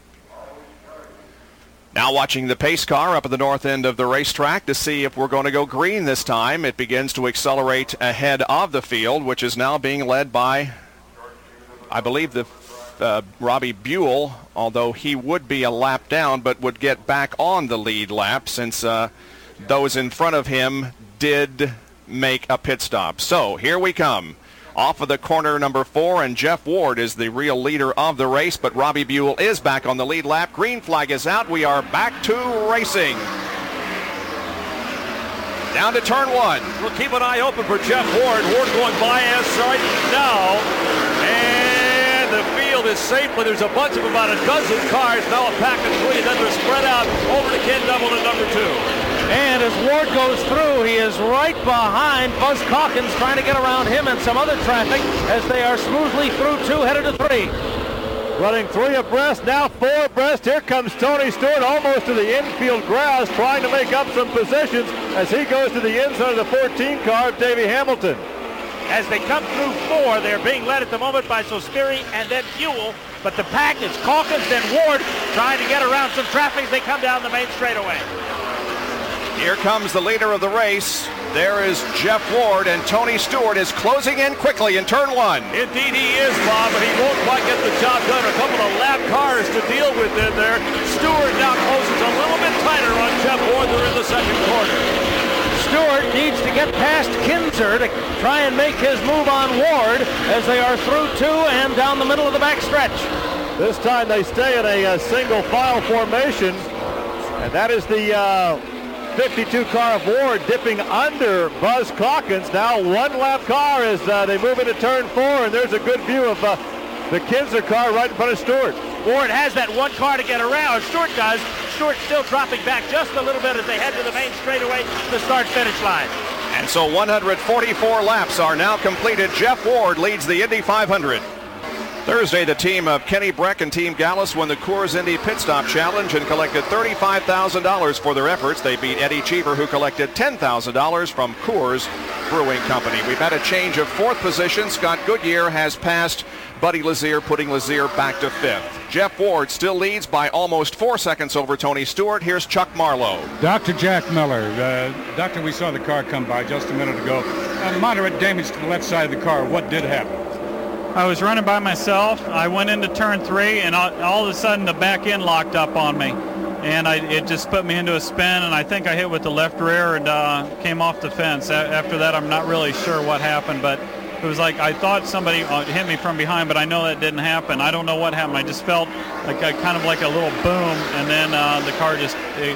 Now watching the pace car up at the north end of the racetrack to see if we're going to go green this time. It begins to accelerate ahead of the field, which is now being led by, I believe, Robbie Buell, although he would be a lap down but would get back on the lead lap since those in front of him did make a pit stop. So here we come. Off of the corner number 4, and Jeff Ward is the real leader of the race, but Robbie Buell is back on the lead lap. Green flag is out. We are back to racing. Down to turn 1. We'll keep an eye open for Jeff Ward. Ward going by us right now. And the field is safe, but there's a bunch of about a dozen cars. Now a pack of 3, and then they're spread out over to Ken Double at number 2. And as Ward goes through, he is right behind Buzz Calkins, trying to get around him and some other traffic as they are smoothly through 2, headed to 3. Running 3 abreast, now 4 abreast. Here comes Tony Stewart almost to the infield grass, trying to make up some positions as he goes to the inside of the 14 car of Davey Hamilton. As they come through 4, they're being led at the moment by Sospiri and then Buell. But the pack is Calkins, then Ward, trying to get around some traffic as they come down the main straightaway. Here comes the leader of the race. There is Jeff Ward, and Tony Stewart is closing in quickly in turn 1. Indeed he is, Bob, but he won't quite get the job done. A couple of lap cars to deal with in there. Stewart now closes a little bit tighter on Jeff Ward. They're in the second corner. Stewart needs to get past Kinzer to try and make his move on Ward as they are through 2 and down the middle of the back stretch. This time they stay in a single file formation, and that is the 52 car of Ward dipping under Buzz Calkins. Now 1 lap car as they move into turn 4, and there's a good view of the Kinzer car right in front of Stewart. Ward has that 1 car to get around. Stewart does. Stewart still dropping back just a little bit as they head to the main straightaway, the start-finish line. And so 144 laps are now completed. Jeff Ward leads the Indy 500. Thursday, the team of Kenny Breck and Team Gallus won the Coors Indy Pit Stop Challenge and collected $35,000 for their efforts. They beat Eddie Cheever, who collected $10,000 from Coors Brewing Company. We've had a change of 4th position. Scott Goodyear has passed Buddy Lazier, putting Lazier back to 5th. Jeff Ward still leads by almost 4 seconds over Tony Stewart. Here's Chuck Marlowe. Dr. Jack Miller. Doctor, we saw the car come by just a minute ago. Moderate damage to the left side of the car. What did happen? I was running by myself. I went into turn 3, and all of a sudden the back end locked up on me. And it just put me into a spin, and I think I hit with the left rear and came off the fence. After that, I'm not really sure what happened, but it was like I thought somebody hit me from behind, but I know that didn't happen. I don't know what happened. I just felt like kind of like a little boom, and then the car just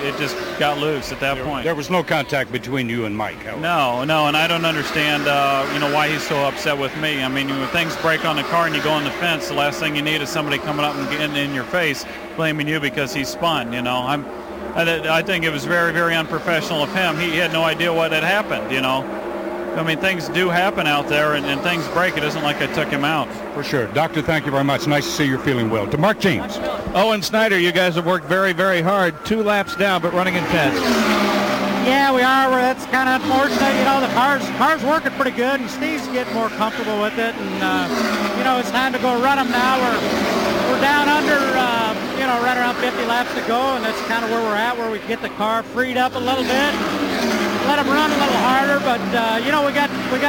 got loose at that point. There was no contact between you and Mike. No, and I don't understand why he's so upset with me. I mean, when things break on the car and you go on the fence, the last thing you need is somebody coming up and getting in your face blaming you because he spun. I think it was very, very unprofessional of him. He had no idea what had happened. I mean, things do happen out there, and things break. It isn't like I took him out. For sure. Doctor, thank you very much. Nice to see you're feeling well. To Mark James. Owen Snyder, you guys have worked very, very hard. 2 laps down, but running in 10th. Yeah, we are. That's kind of unfortunate. You know, the car's working pretty good, and Steve's getting more comfortable with it. And, you know, it's time to go run them now. We're down under, you know, right around 50 laps to go, and that's kind of where we're at, where we can get the car freed up a little bit, let them run a little harder. But, you know, we got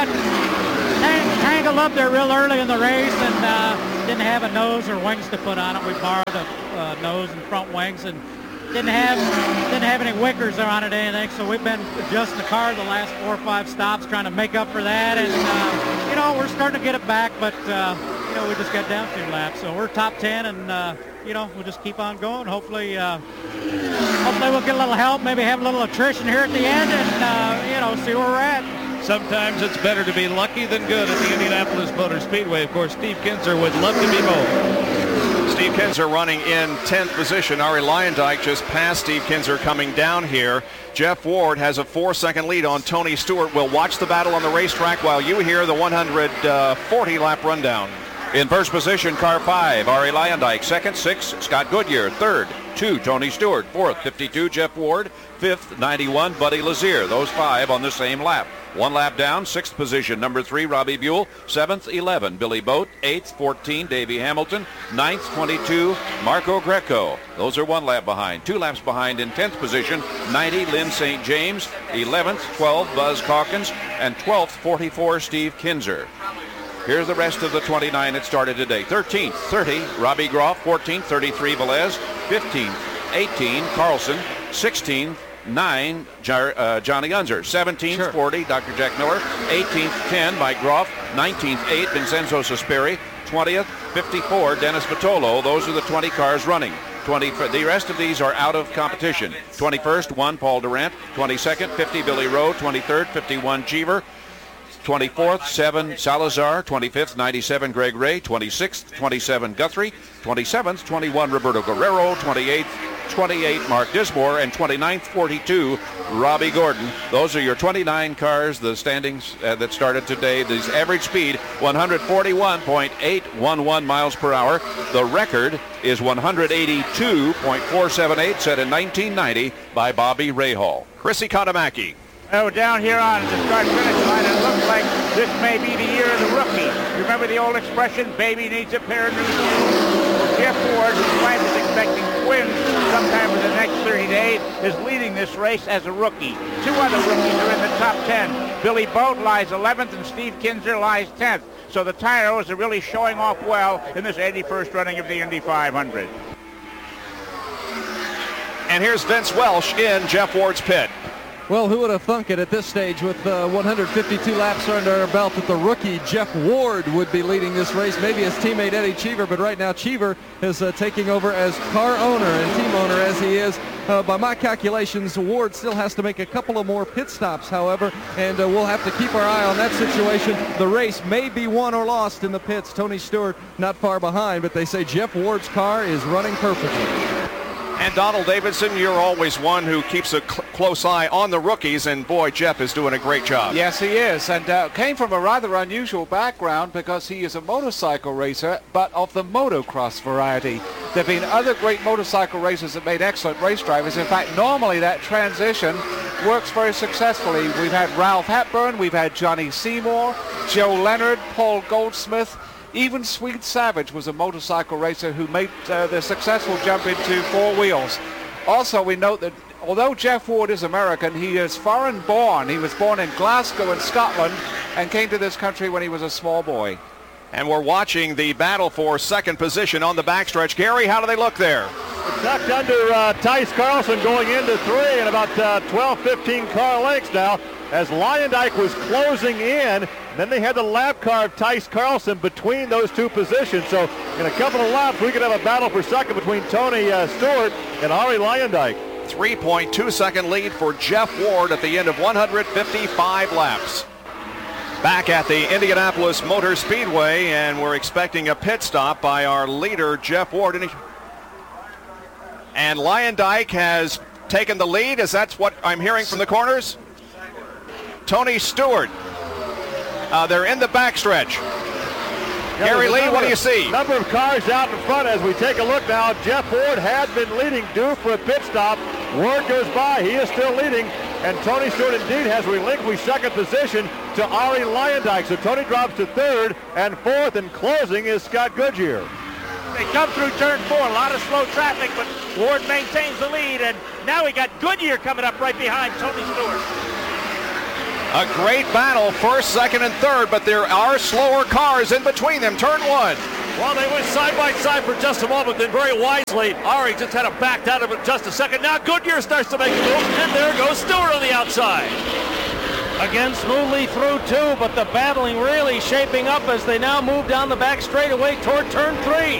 tangled up there real early in the race, and didn't have a nose or wings to put on it. We borrowed a nose and front wings, and didn't have any wickers on it or anything, so we've been adjusting the car the last 4 or 5 stops trying to make up for that, and you know, we're starting to get it back, but you know, we just got down 2 laps, so we're top 10, and you know, we'll just keep on going. Hopefully we'll get a little help, maybe have a little attrition here at the end, and you know, see where we're at. Sometimes it's better to be lucky than good at the Indianapolis Motor Speedway. Of course, Steve Kinzer would love to be both. Steve Kinzer running in 10th position. Arie Luyendyk just passed Steve Kinzer coming down here. Jeff Ward has a 4-second lead on Tony Stewart. We'll watch the battle on the racetrack while you hear the 140-lap rundown. In first position, car 5, Arie Luyendyk. Second, 6, Scott Goodyear. Third, 2, Tony Stewart. Fourth, 52, Jeff Ward. Fifth, 91, Buddy Lazier. Those 5 on the same lap. 1 lap down, 6th position, number 3, Robbie Buell. 7th, 11, Billy Boat. 8th, 14, Davey Hamilton. 9th, 22, Marco Greco. Those are 1 lap behind. 2 laps behind in 10th position, 90, Lynn St. James. 11th, 12, Buzz Calkins. And 12th, 44, Steve Kinzer. Here's the rest of the 29 that started today. 13th, 30, Robbie Groff. 14th, 33, Velez. 15th, 18, Carlson. 16th, 9, Johnny Unser. 17th, 40, Dr. Jack Miller. 18th, 10, Mike Groff. 19th, 8, Vincenzo Sospiri. 20th, 54, Dennis Vitolo. Those are the 20 cars running. The rest of these are out of competition. 21st, 1, Paul Durant. 22nd, 50, Billy Rowe. 23rd, 51, Cheever. 24th, 7, Salazar. 25th, 97, Greg Ray. 26th, 27, Guthrie. 27th, 21, Roberto Guerrero. 28th, 28, Mark Dismore. And 29th, 42, Robbie Gordon. Those are your 29 cars, the standings that started today. The average speed, 141.811 miles per hour. The record is 182.478, set in 1990 by Bobby Rahal. Chrissy Katamaki. Oh, down here on the start-finish line, it looks like this may be the year of the rookie. You remember the old expression, baby needs a pair of new shoes? Well, Jeff Ward, whose wife is expecting twins sometime in the next 30 days, is leading this race as a rookie. 2 other rookies are in the top 10. Billy Boat lies 11th and Steve Kinzer lies 10th. So the Tyros are really showing off well in this 81st running of the Indy 500. And here's Vince Welsh in Jeff Ward's pit. Well, who would have thunk it at this stage with 152 laps under our belt that the rookie Jeff Ward would be leading this race, maybe his teammate Eddie Cheever, but right now Cheever is taking over as car owner and team owner as he is. By my calculations, Ward still has to make a couple of more pit stops, however, and we'll have to keep our eye on that situation. The race may be won or lost in the pits. Tony Stewart not far behind, but they say Jeff Ward's car is running perfectly. And Donald Davidson, you're always one who keeps a close eye on the rookies, and boy, Jeff is doing a great job. Yes, he is, and came from a rather unusual background because he is a motorcycle racer, but of the motocross variety. There have been other great motorcycle racers that made excellent race drivers. In fact, normally that transition works very successfully. We've had Ralph Hepburn, we've had Johnny Seymour, Joe Leonard, Paul Goldsmith. Even Sweet Savage was a motorcycle racer who made the successful jump into 4 wheels. Also, we note that although Jeff Ward is American, he is foreign born. He was born in Glasgow in Scotland and came to this country when he was a small boy. And we're watching the battle for second position on the backstretch. Gary, how do they look there? Tucked under Tice Carlson going into 3 and about 12-15 car lengths now as Luyendyk was closing in. Then they had the lap car of Tice Carlson between those 2 positions. So in a couple of laps, we could have a battle for second between Tony Stewart and Arie Luyendyk. 3.2-second lead for Jeff Ward at the end of 155 laps. Back at the Indianapolis Motor Speedway, and we're expecting a pit stop by our leader, Jeff Ward. And Luyendyk has taken the lead, as that's what I'm hearing from the corners. Tony Stewart They're in the backstretch. Gary Lee, what do you see? Number of cars out in front as we take a look now. Jeff Ward had been leading, due for a pit stop. Ward goes by. He is still leading. And Tony Stewart indeed has relinquished second position to Ari Luyendyk. So Tony drops to third, and fourth and closing is Scott Goodyear. They come through turn 4, a lot of slow traffic, but Ward maintains the lead, and now we got Goodyear coming up right behind Tony Stewart. A great battle, first, second, and third, but there are slower cars in between them. Turn 1. Well, they went side by side for just a moment, then very wisely, Ari just had to back out of it just a second. Now Goodyear starts to make a move, and there goes Stewart on the outside. Again, smoothly through 2, but the battling really shaping up as they now move down the back straightaway toward turn 3.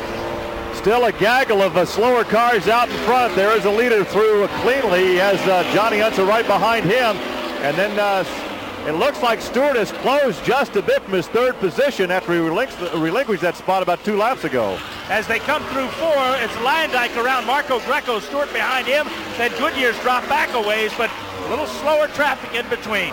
Still a gaggle of slower cars out in front. There is a leader through cleanly. He has Johnny Unser right behind him. And then it looks like Stewart has closed just a bit from his third position after he relinquished that spot about 2 laps ago. As they come through 4, it's Luyendyk around Marco Greco, Stewart behind him. Then Goodyear's dropped back a ways, but a little slower traffic in between.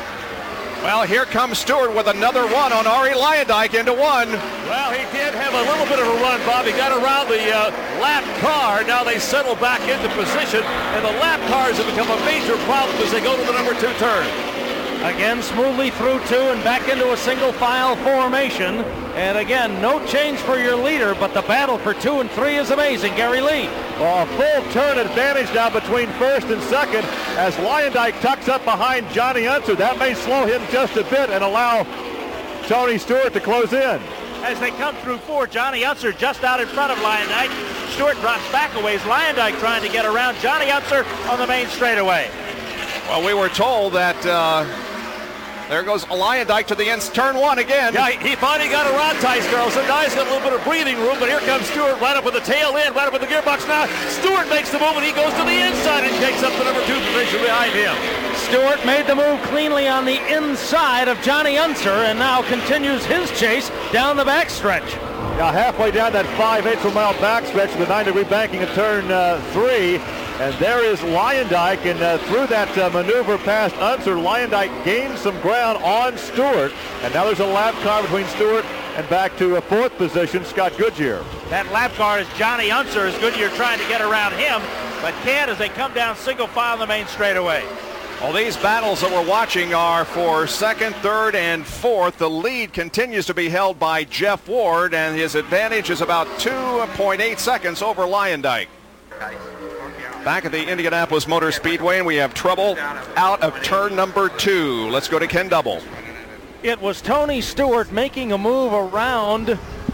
Well, here comes Stewart with another run on Ari Luyendyk into 1. Well, he did have a little bit of a run, Bob. He got around the lap car. Now they settle back into position, and the lap cars have become a major problem as they go to the number 2 turn. Again, smoothly through 2 and back into a single file formation. And again, no change for your leader, but the battle for 2 and 3 is amazing. Gary Lee. Well, a full turn advantage now between first and second as Luyendyk tucks up behind Johnny Unser. That may slow him just a bit and allow Tony Stewart to close in. As they come through 4, Johnny Unser just out in front of Luyendyk. Stewart drops back a ways. Luyendyk trying to get around Johnny Unser on the main straightaway. Well, we were told that there goes Luyendyk to the end, turn 1 again. Yeah, he finally got around Tice Carlson. Now he's got a little bit of breathing room, but here comes Stewart right up with the tail end, right up with the gearbox now. Stewart makes the move, and he goes to the inside and takes up the number 2 position behind him. Stewart made the move cleanly on the inside of Johnny Unser and now continues his chase down the backstretch. Now halfway down that 5/8 mile backstretch with the 9-degree banking at turn 3. And there is Luyendyk, and through that maneuver past Unser, Luyendyk gained some ground on Stewart. And now there's a lap car between Stewart and back to a 4th position, Scott Goodyear. That lap car is Johnny Unser as Goodyear trying to get around him, but can't as they come down single file on the main straightaway. Well, these battles that we're watching are for 2nd, 3rd, and 4th. The lead continues to be held by Jeff Ward, and his advantage is about 2.8 seconds over Luyendyk. Back at the Indianapolis Motor Speedway, and we have trouble out of turn number 2. Let's go to Ken Double. It was Tony Stewart making a move around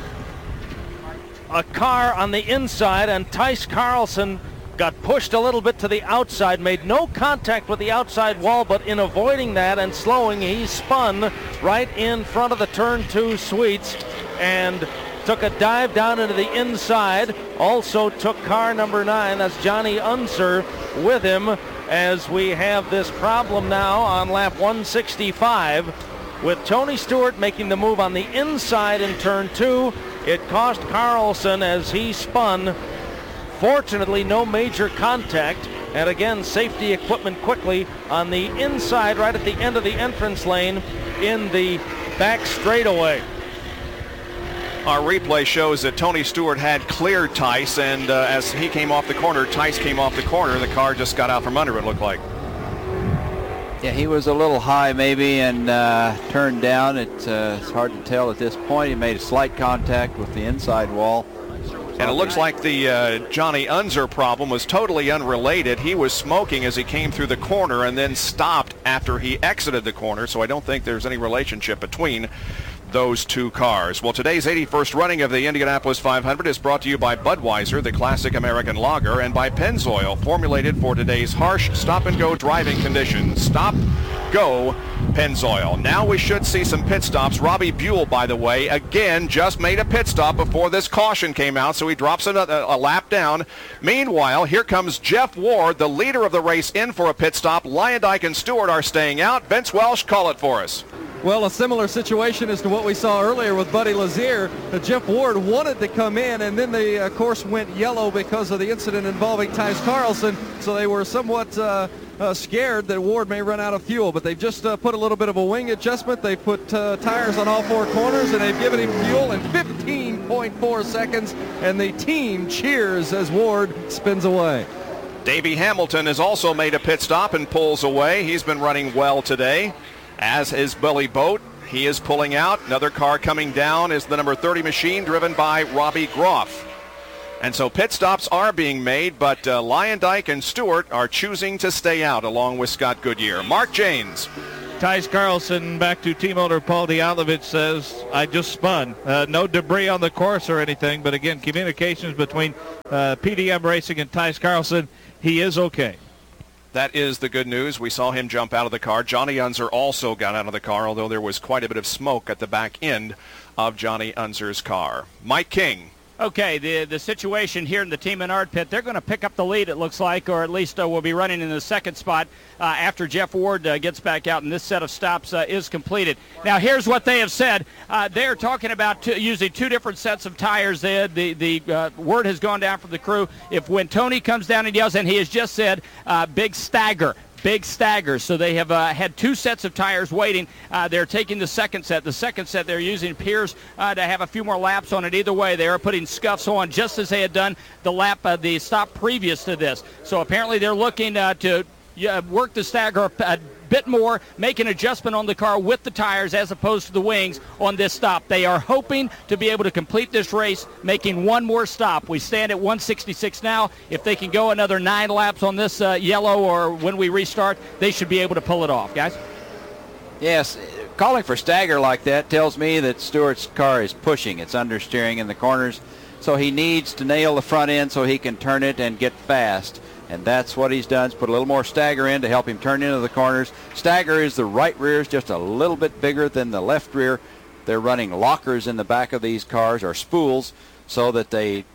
a car on the inside, and Tice Carlson got pushed a little bit to the outside, made no contact with the outside wall, but in avoiding that and slowing, he spun right in front of the turn 2 suites and took a dive down into the inside. Also took car number 9, that's Johnny Unser, with him, as we have this problem now on lap 165 with Tony Stewart making the move on the inside in turn 2. It cost Carlson as he spun. Fortunately, no major contact, and again, safety equipment quickly on the inside right at the end of the entrance lane in the back straightaway. Our replay shows that Tony Stewart had cleared Tice, and as he came off the corner, Tice came off the corner. The car just got out from under it, looked like. Yeah, he was a little high maybe and turned down. It's hard to tell at this point. He made a slight contact with the inside wall. And it looks like the Johnny Unser problem was totally unrelated. He was smoking as he came through the corner and then stopped after he exited the corner, so I don't think there's any relationship between those two cars. Well, today's 81st running of the Indianapolis 500 is brought to you by Budweiser, the classic American lager, and by Pennzoil, formulated for today's harsh stop-and-go driving conditions. Stop, go, Pennzoil. Now we should see some pit stops. Robbie Buell, by the way, again just made a pit stop before this caution came out, so he drops a lap down. Meanwhile, here comes Jeff Ward, the leader of the race, in for a pit stop. Luyendyk and Stewart are staying out. Vince Welsh, call it for us. Well, a similar situation as to what we saw earlier with Buddy Lazier. Jeff Ward wanted to come in, and then they, of course, went yellow because of the incident involving Tyce Carlson. So they were somewhat scared that Ward may run out of fuel. But they've just put a little bit of a wing adjustment. They put tires on all 4 corners, and they've given him fuel in 15.4 seconds. And the team cheers as Ward spins away. Davey Hamilton has also made a pit stop and pulls away. He's been running well today, as is Billy Boat. He is pulling out. Another car coming down is the number 30 machine driven by Robbie Groff. And so pit stops are being made, but Leyendijk and Stewart are choosing to stay out along with Scott Goodyear. Mark Janes. Tyce Carlson, back to team owner Paul Dialovich, says, I just spun. No debris on the course or anything, but again, communications between PDM Racing and Tyce Carlson, he is okay. That is the good news. We saw him jump out of the car. Johnny Unser also got out of the car, although there was quite a bit of smoke at the back end of Johnny Unser's car. Mike King. Okay, the situation here in the Team Menard pit, they're going to pick up the lead, it looks like, or at least will be running in the second spot after Jeff Ward gets back out and this set of stops is completed. Now, here's what they have said. They're talking about using 2 different sets of tires. The word has gone down from the crew. If when Tony comes down and yells, and he has just said, big stagger. Big staggers. So they have had 2 sets of tires waiting. They're taking the second set. The second set they're using appears to have a few more laps on it. Either way, they are putting scuffs on just as they had done the stop previous to this. So apparently they're looking to work the stagger a bit more, make an adjustment on the car with the tires as opposed to the wings on this stop. They are hoping to be able to complete this race, making 1 more stop. We stand at 166 now. If they can go another 9 laps on this yellow or when we restart, they should be able to pull it off. Guys? Yes, calling for stagger like that tells me that Stewart's car is pushing. It's understeering in the corners, so he needs to nail the front end so he can turn it and get fast. And that's what he's done, is put a little more stagger in to help him turn into the corners. Stagger is the right rear is just a little bit bigger than the left rear. They're running lockers in the back of these cars, or spools, so that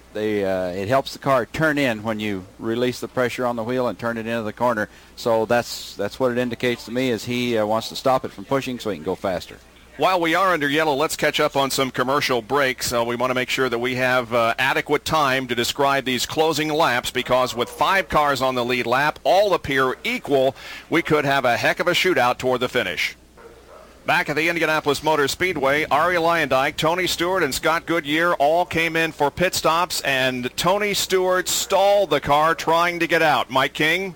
it helps the car turn in when you release the pressure on the wheel and turn it into the corner. So that's what it indicates to me, is he wants to stop it from pushing so he can go faster. While we are under yellow, let's catch up on some commercial breaks. We want to make sure that we have adequate time to describe these closing laps, because with 5 cars on the lead lap, all appear equal. We could have a heck of a shootout toward the finish. Back at the Indianapolis Motor Speedway, Arie Leyendijk, Tony Stewart, and Scott Goodyear all came in for pit stops, and Tony Stewart stalled the car trying to get out. Mike King?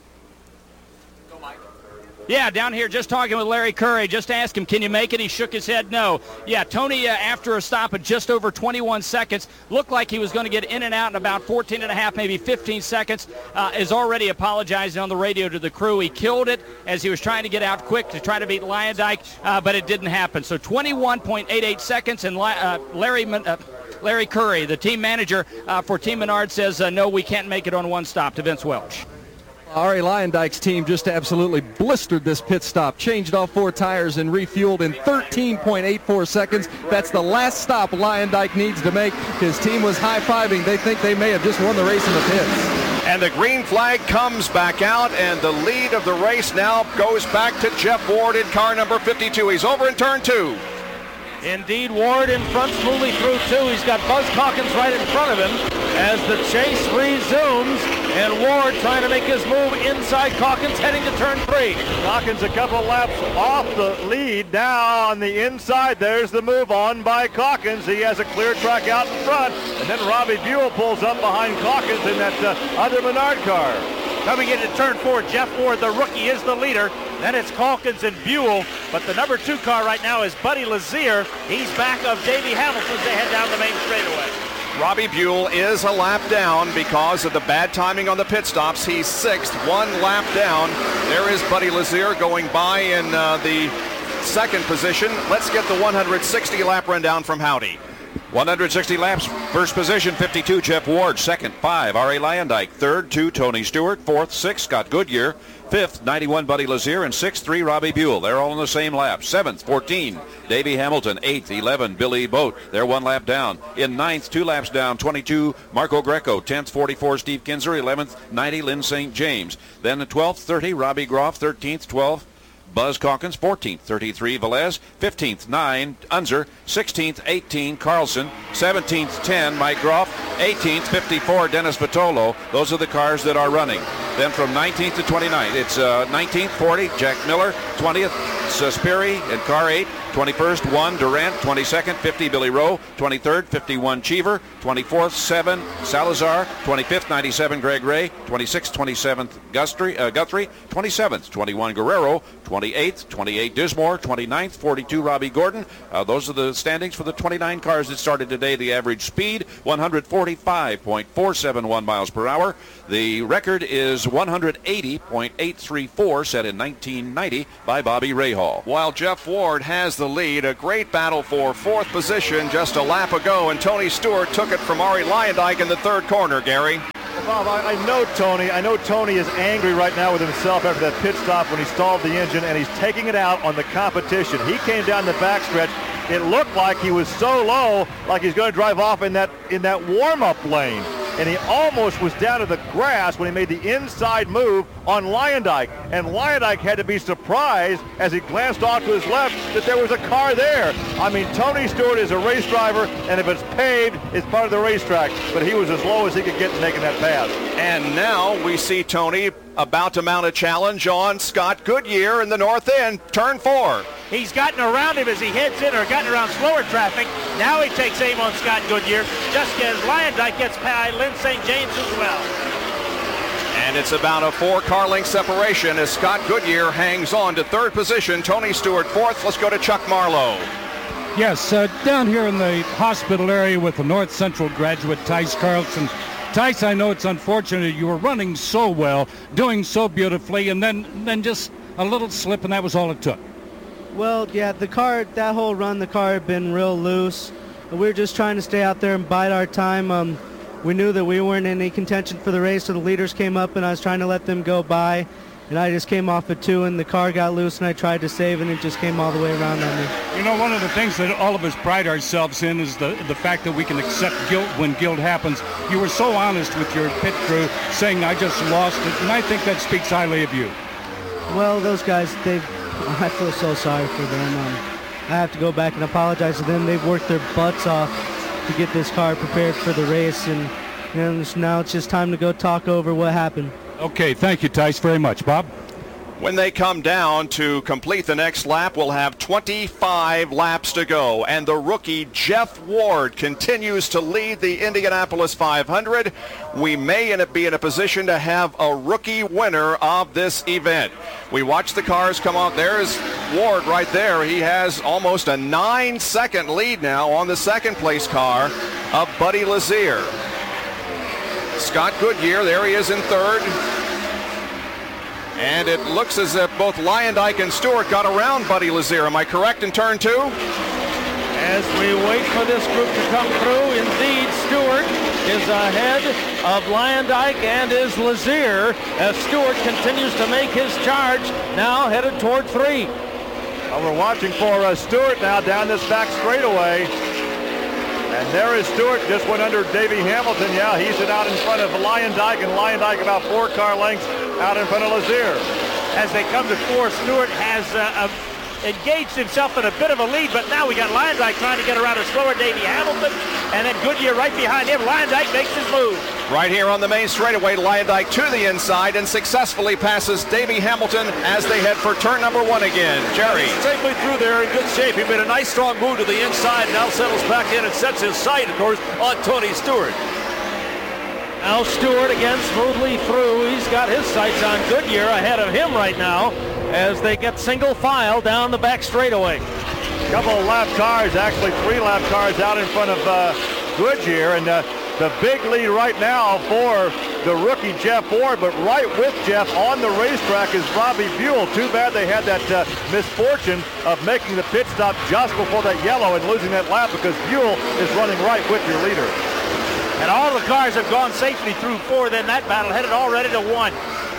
Yeah, down here just talking with Larry Curry. Just asked him, can you make it? He shook his head no. Yeah, Tony, after a stop of just over 21 seconds, looked like he was going to get in and out in about 14 and a half, maybe 15 seconds, is already apologizing on the radio to the crew. He killed it as he was trying to get out quick to try to beat Leyendijk, but it didn't happen. So 21.88 seconds, and Larry Curry, the team manager for Team Menard, says, no, we can't make it on 1 stop, to Vince Welch. Arie Leyendijk's team just absolutely blistered this pit stop, changed all 4 tires and refueled in 13.84 seconds. That's the last stop Leyendijk needs to make. His team was high-fiving. They think they may have just won the race in the pits. And the green flag comes back out, and the lead of the race now goes back to Jeff Ward in car number 52. He's over in turn 2. Indeed, Ward in front, smoothly through 2. He's got Buzz Calkins right in front of him as the chase resumes, and Ward trying to make his move inside Calkins, heading to turn 3. Calkins a couple laps off the lead. Now on the inside, there's the move on by Calkins. He has a clear track out in front, and then Robbie Buell pulls up behind Calkins in that other Menard car. Coming into turn 4, Jeff Ward, the rookie, is the leader. Then it's Calkins and Buell, but the number 2 car right now is Buddy Lazier. He's back of Davey Hamilton as they head down the main straightaway. Robbie Buell is a lap down because of the bad timing on the pit stops. He's 6th, 1 lap down. There is Buddy Lazier going by in the 2nd position. Let's get the 160 lap rundown from Howdy. 160 laps, first position, 52, Jeff Ward. Second, 5, Arie Leyendijk. Third, 2, Tony Stewart. Fourth, 6, Scott Goodyear. Fifth, 91, Buddy Lazier. And 6th, 3, Robbie Buell. They're all in the same lap. 7th, 14, Davey Hamilton. 8th, 11, Billy Boat. They're 1 lap down. In 9th, 2 laps down, 22, Marco Greco. 10th, 44, Steve Kinzer. 11th, 90, Lynn St. James. Then the 12th, 30, Robbie Groff. 13th, 12, Buzz Calkins. 14th, 33, Velez. 15th, 9, Unser. 16th, 18, Carlson. 17th, 10, Mike Groff. 18th, 54, Dennis Vitolo. Those are the cars that are running. Then from 19th to 29th, it's 19th, 40, Jack Miller. 20th, Suspiri in car 8. 21st, 1, Durant. 22nd, 50, Billy Rowe. 23rd, 51, Cheever. 24th, 7, Salazar. 25th, 97, Greg Ray. 26th, 27th, Guthrie. 27th, 21, Guerrero. 28th, 28, Dismore. 29th, 42, Robbie Gordon. Those are the standings for the 29 cars that started today. The average speed, 145.471 miles per hour. The record is 180.834, set in 1990 by Bobby Rahal. While Jeff Ward has the lead, a great battle for fourth position just a lap ago, and Tony Stewart took it from Arie Luyendyk in the third corner, Gary. Bob, I know Tony. I know Tony is angry right now with himself after that pit stop when he stalled the engine, and he's taking it out on the competition. He came down the backstretch. It looked like he was so low, like he's going to drive off in that warm-up lane. And he almost was down to the grass when he made the inside move on Luyendyk. And Luyendyk had to be surprised as he glanced off to his left that there was a car there. I mean, Tony Stewart is a race driver, and if it's paved, it's part of the racetrack. But he was as low as he could get making that pass. And now we see Tony about to mount a challenge on Scott Goodyear in the north end, turn 4. He's gotten around him as he heads in, or gotten around slower traffic. Now he takes aim on Scott Goodyear, just as Luyendyk gets by Lynn St. James as well. And it's about a 4-car length separation as Scott Goodyear hangs on to third position. Tony Stewart fourth. Let's go to Chuck Marlowe. Yes, down here in the hospital area with the North Central graduate, Tice Carlson. Tice, I know it's unfortunate you were running so well, doing so beautifully, and then just a little slip, and that was all it took. Well, yeah, the car, that whole run, the car had been real loose. We were just trying to stay out there and bide our time. We knew that we weren't in any contention for the race, so the leaders came up, and I was trying to let them go by. And I just came off at 2, and the car got loose, and I tried to save, and it just came all the way around on me. You know, one of the things that all of us pride ourselves in is the fact that we can accept guilt when guilt happens. You were so honest with your pit crew, saying, I just lost it, and I think that speaks highly of you. Well, those guys, I feel so sorry for them. I have to go back and apologize to them. They've worked their butts off to get this car prepared for the race, and now it's just time to go talk over what happened. Okay, thank you, Tice, very much. Bob? When they come down to complete the next lap, we'll have 25 laps to go. And the rookie Jeff Ward continues to lead the Indianapolis 500. We may be in a position to have a rookie winner of this event. We watch the cars come out. There's Ward right there. He has almost a 9-second lead now on the second place car of Buddy Lazier. Scott Goodyear, there he is in third. And it looks as if both Luyendyk and Stewart got around Buddy Lazier. Am I correct in turn 2? As we wait for this group to come through, indeed, Stewart is ahead of Luyendyk and is Lazier as Stewart continues to make his charge, now headed toward 3. Well, we're watching for Stewart now down this back straightaway. And there is Stewart, just went under Davey Hamilton. Yeah, he's out in front of Luyendyk, and Luyendyk about 4 car lengths out in front of Lazier. As they come to 4, Stewart has engaged himself in a bit of a lead, but now we got Luyendyk trying to get around a slower Davey Hamilton, and then Goodyear right behind him. Luyendyk makes his move. Right here on the main straightaway, Luyendyk to the inside and successfully passes Davey Hamilton as they head for turn number 1 again. Jerry. Safely through there in good shape. He made a nice strong move to the inside, now settles back in and sets his sight, of course, on Tony Stewart. Now Stewart again smoothly through. He's got his sights on Goodyear ahead of him right now as they get single file down the back straightaway. Couple of lap cars, actually 3 lap cars out in front of Goodyear, and the big lead right now for the rookie Jeff Ward, but right with Jeff on the racetrack is Robbie Buell. Too bad they had that misfortune of making the pit stop just before that yellow and losing that lap, because Buell is running right with your leader. And all the cars have gone safely through 4, then that battle headed already to 1.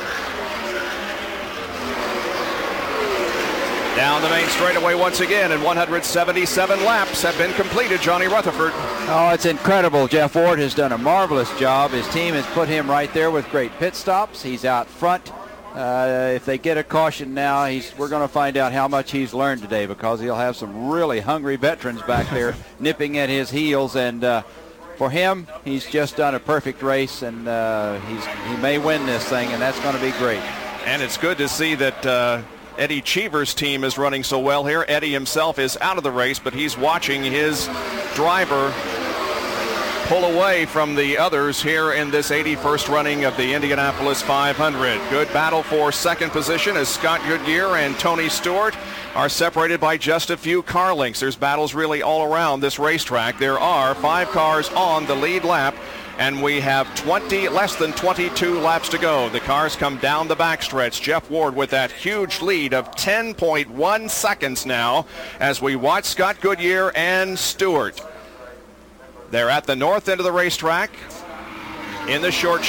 Down the main straightaway once again, and 177 laps have been completed. Johnny Rutherford. Oh, it's incredible. Jeff Ward has done a marvelous job. His team has put him right there with great pit stops. He's out front If they get a caution now, we're going to find out how much he's learned today, because he'll have some really hungry veterans back there nipping at his heels. And for him, he's just done a perfect race, and he may win this thing, and that's going to be great. And it's good to see that Eddie Cheever's team is running so well here. Eddie himself is out of the race, but he's watching his driver pull away from the others here in this 81st running of the Indianapolis 500. Good battle for second position as Scott Goodyear and Tony Stewart are separated by just a few car lengths. There's battles really all around this racetrack. There are 5 cars on the lead lap, and we have less than 22 laps to go. The cars come down the backstretch. Jeff Ward with that huge lead of 10.1 seconds now as we watch Scott Goodyear and Stewart. They're at the north end of the racetrack in the short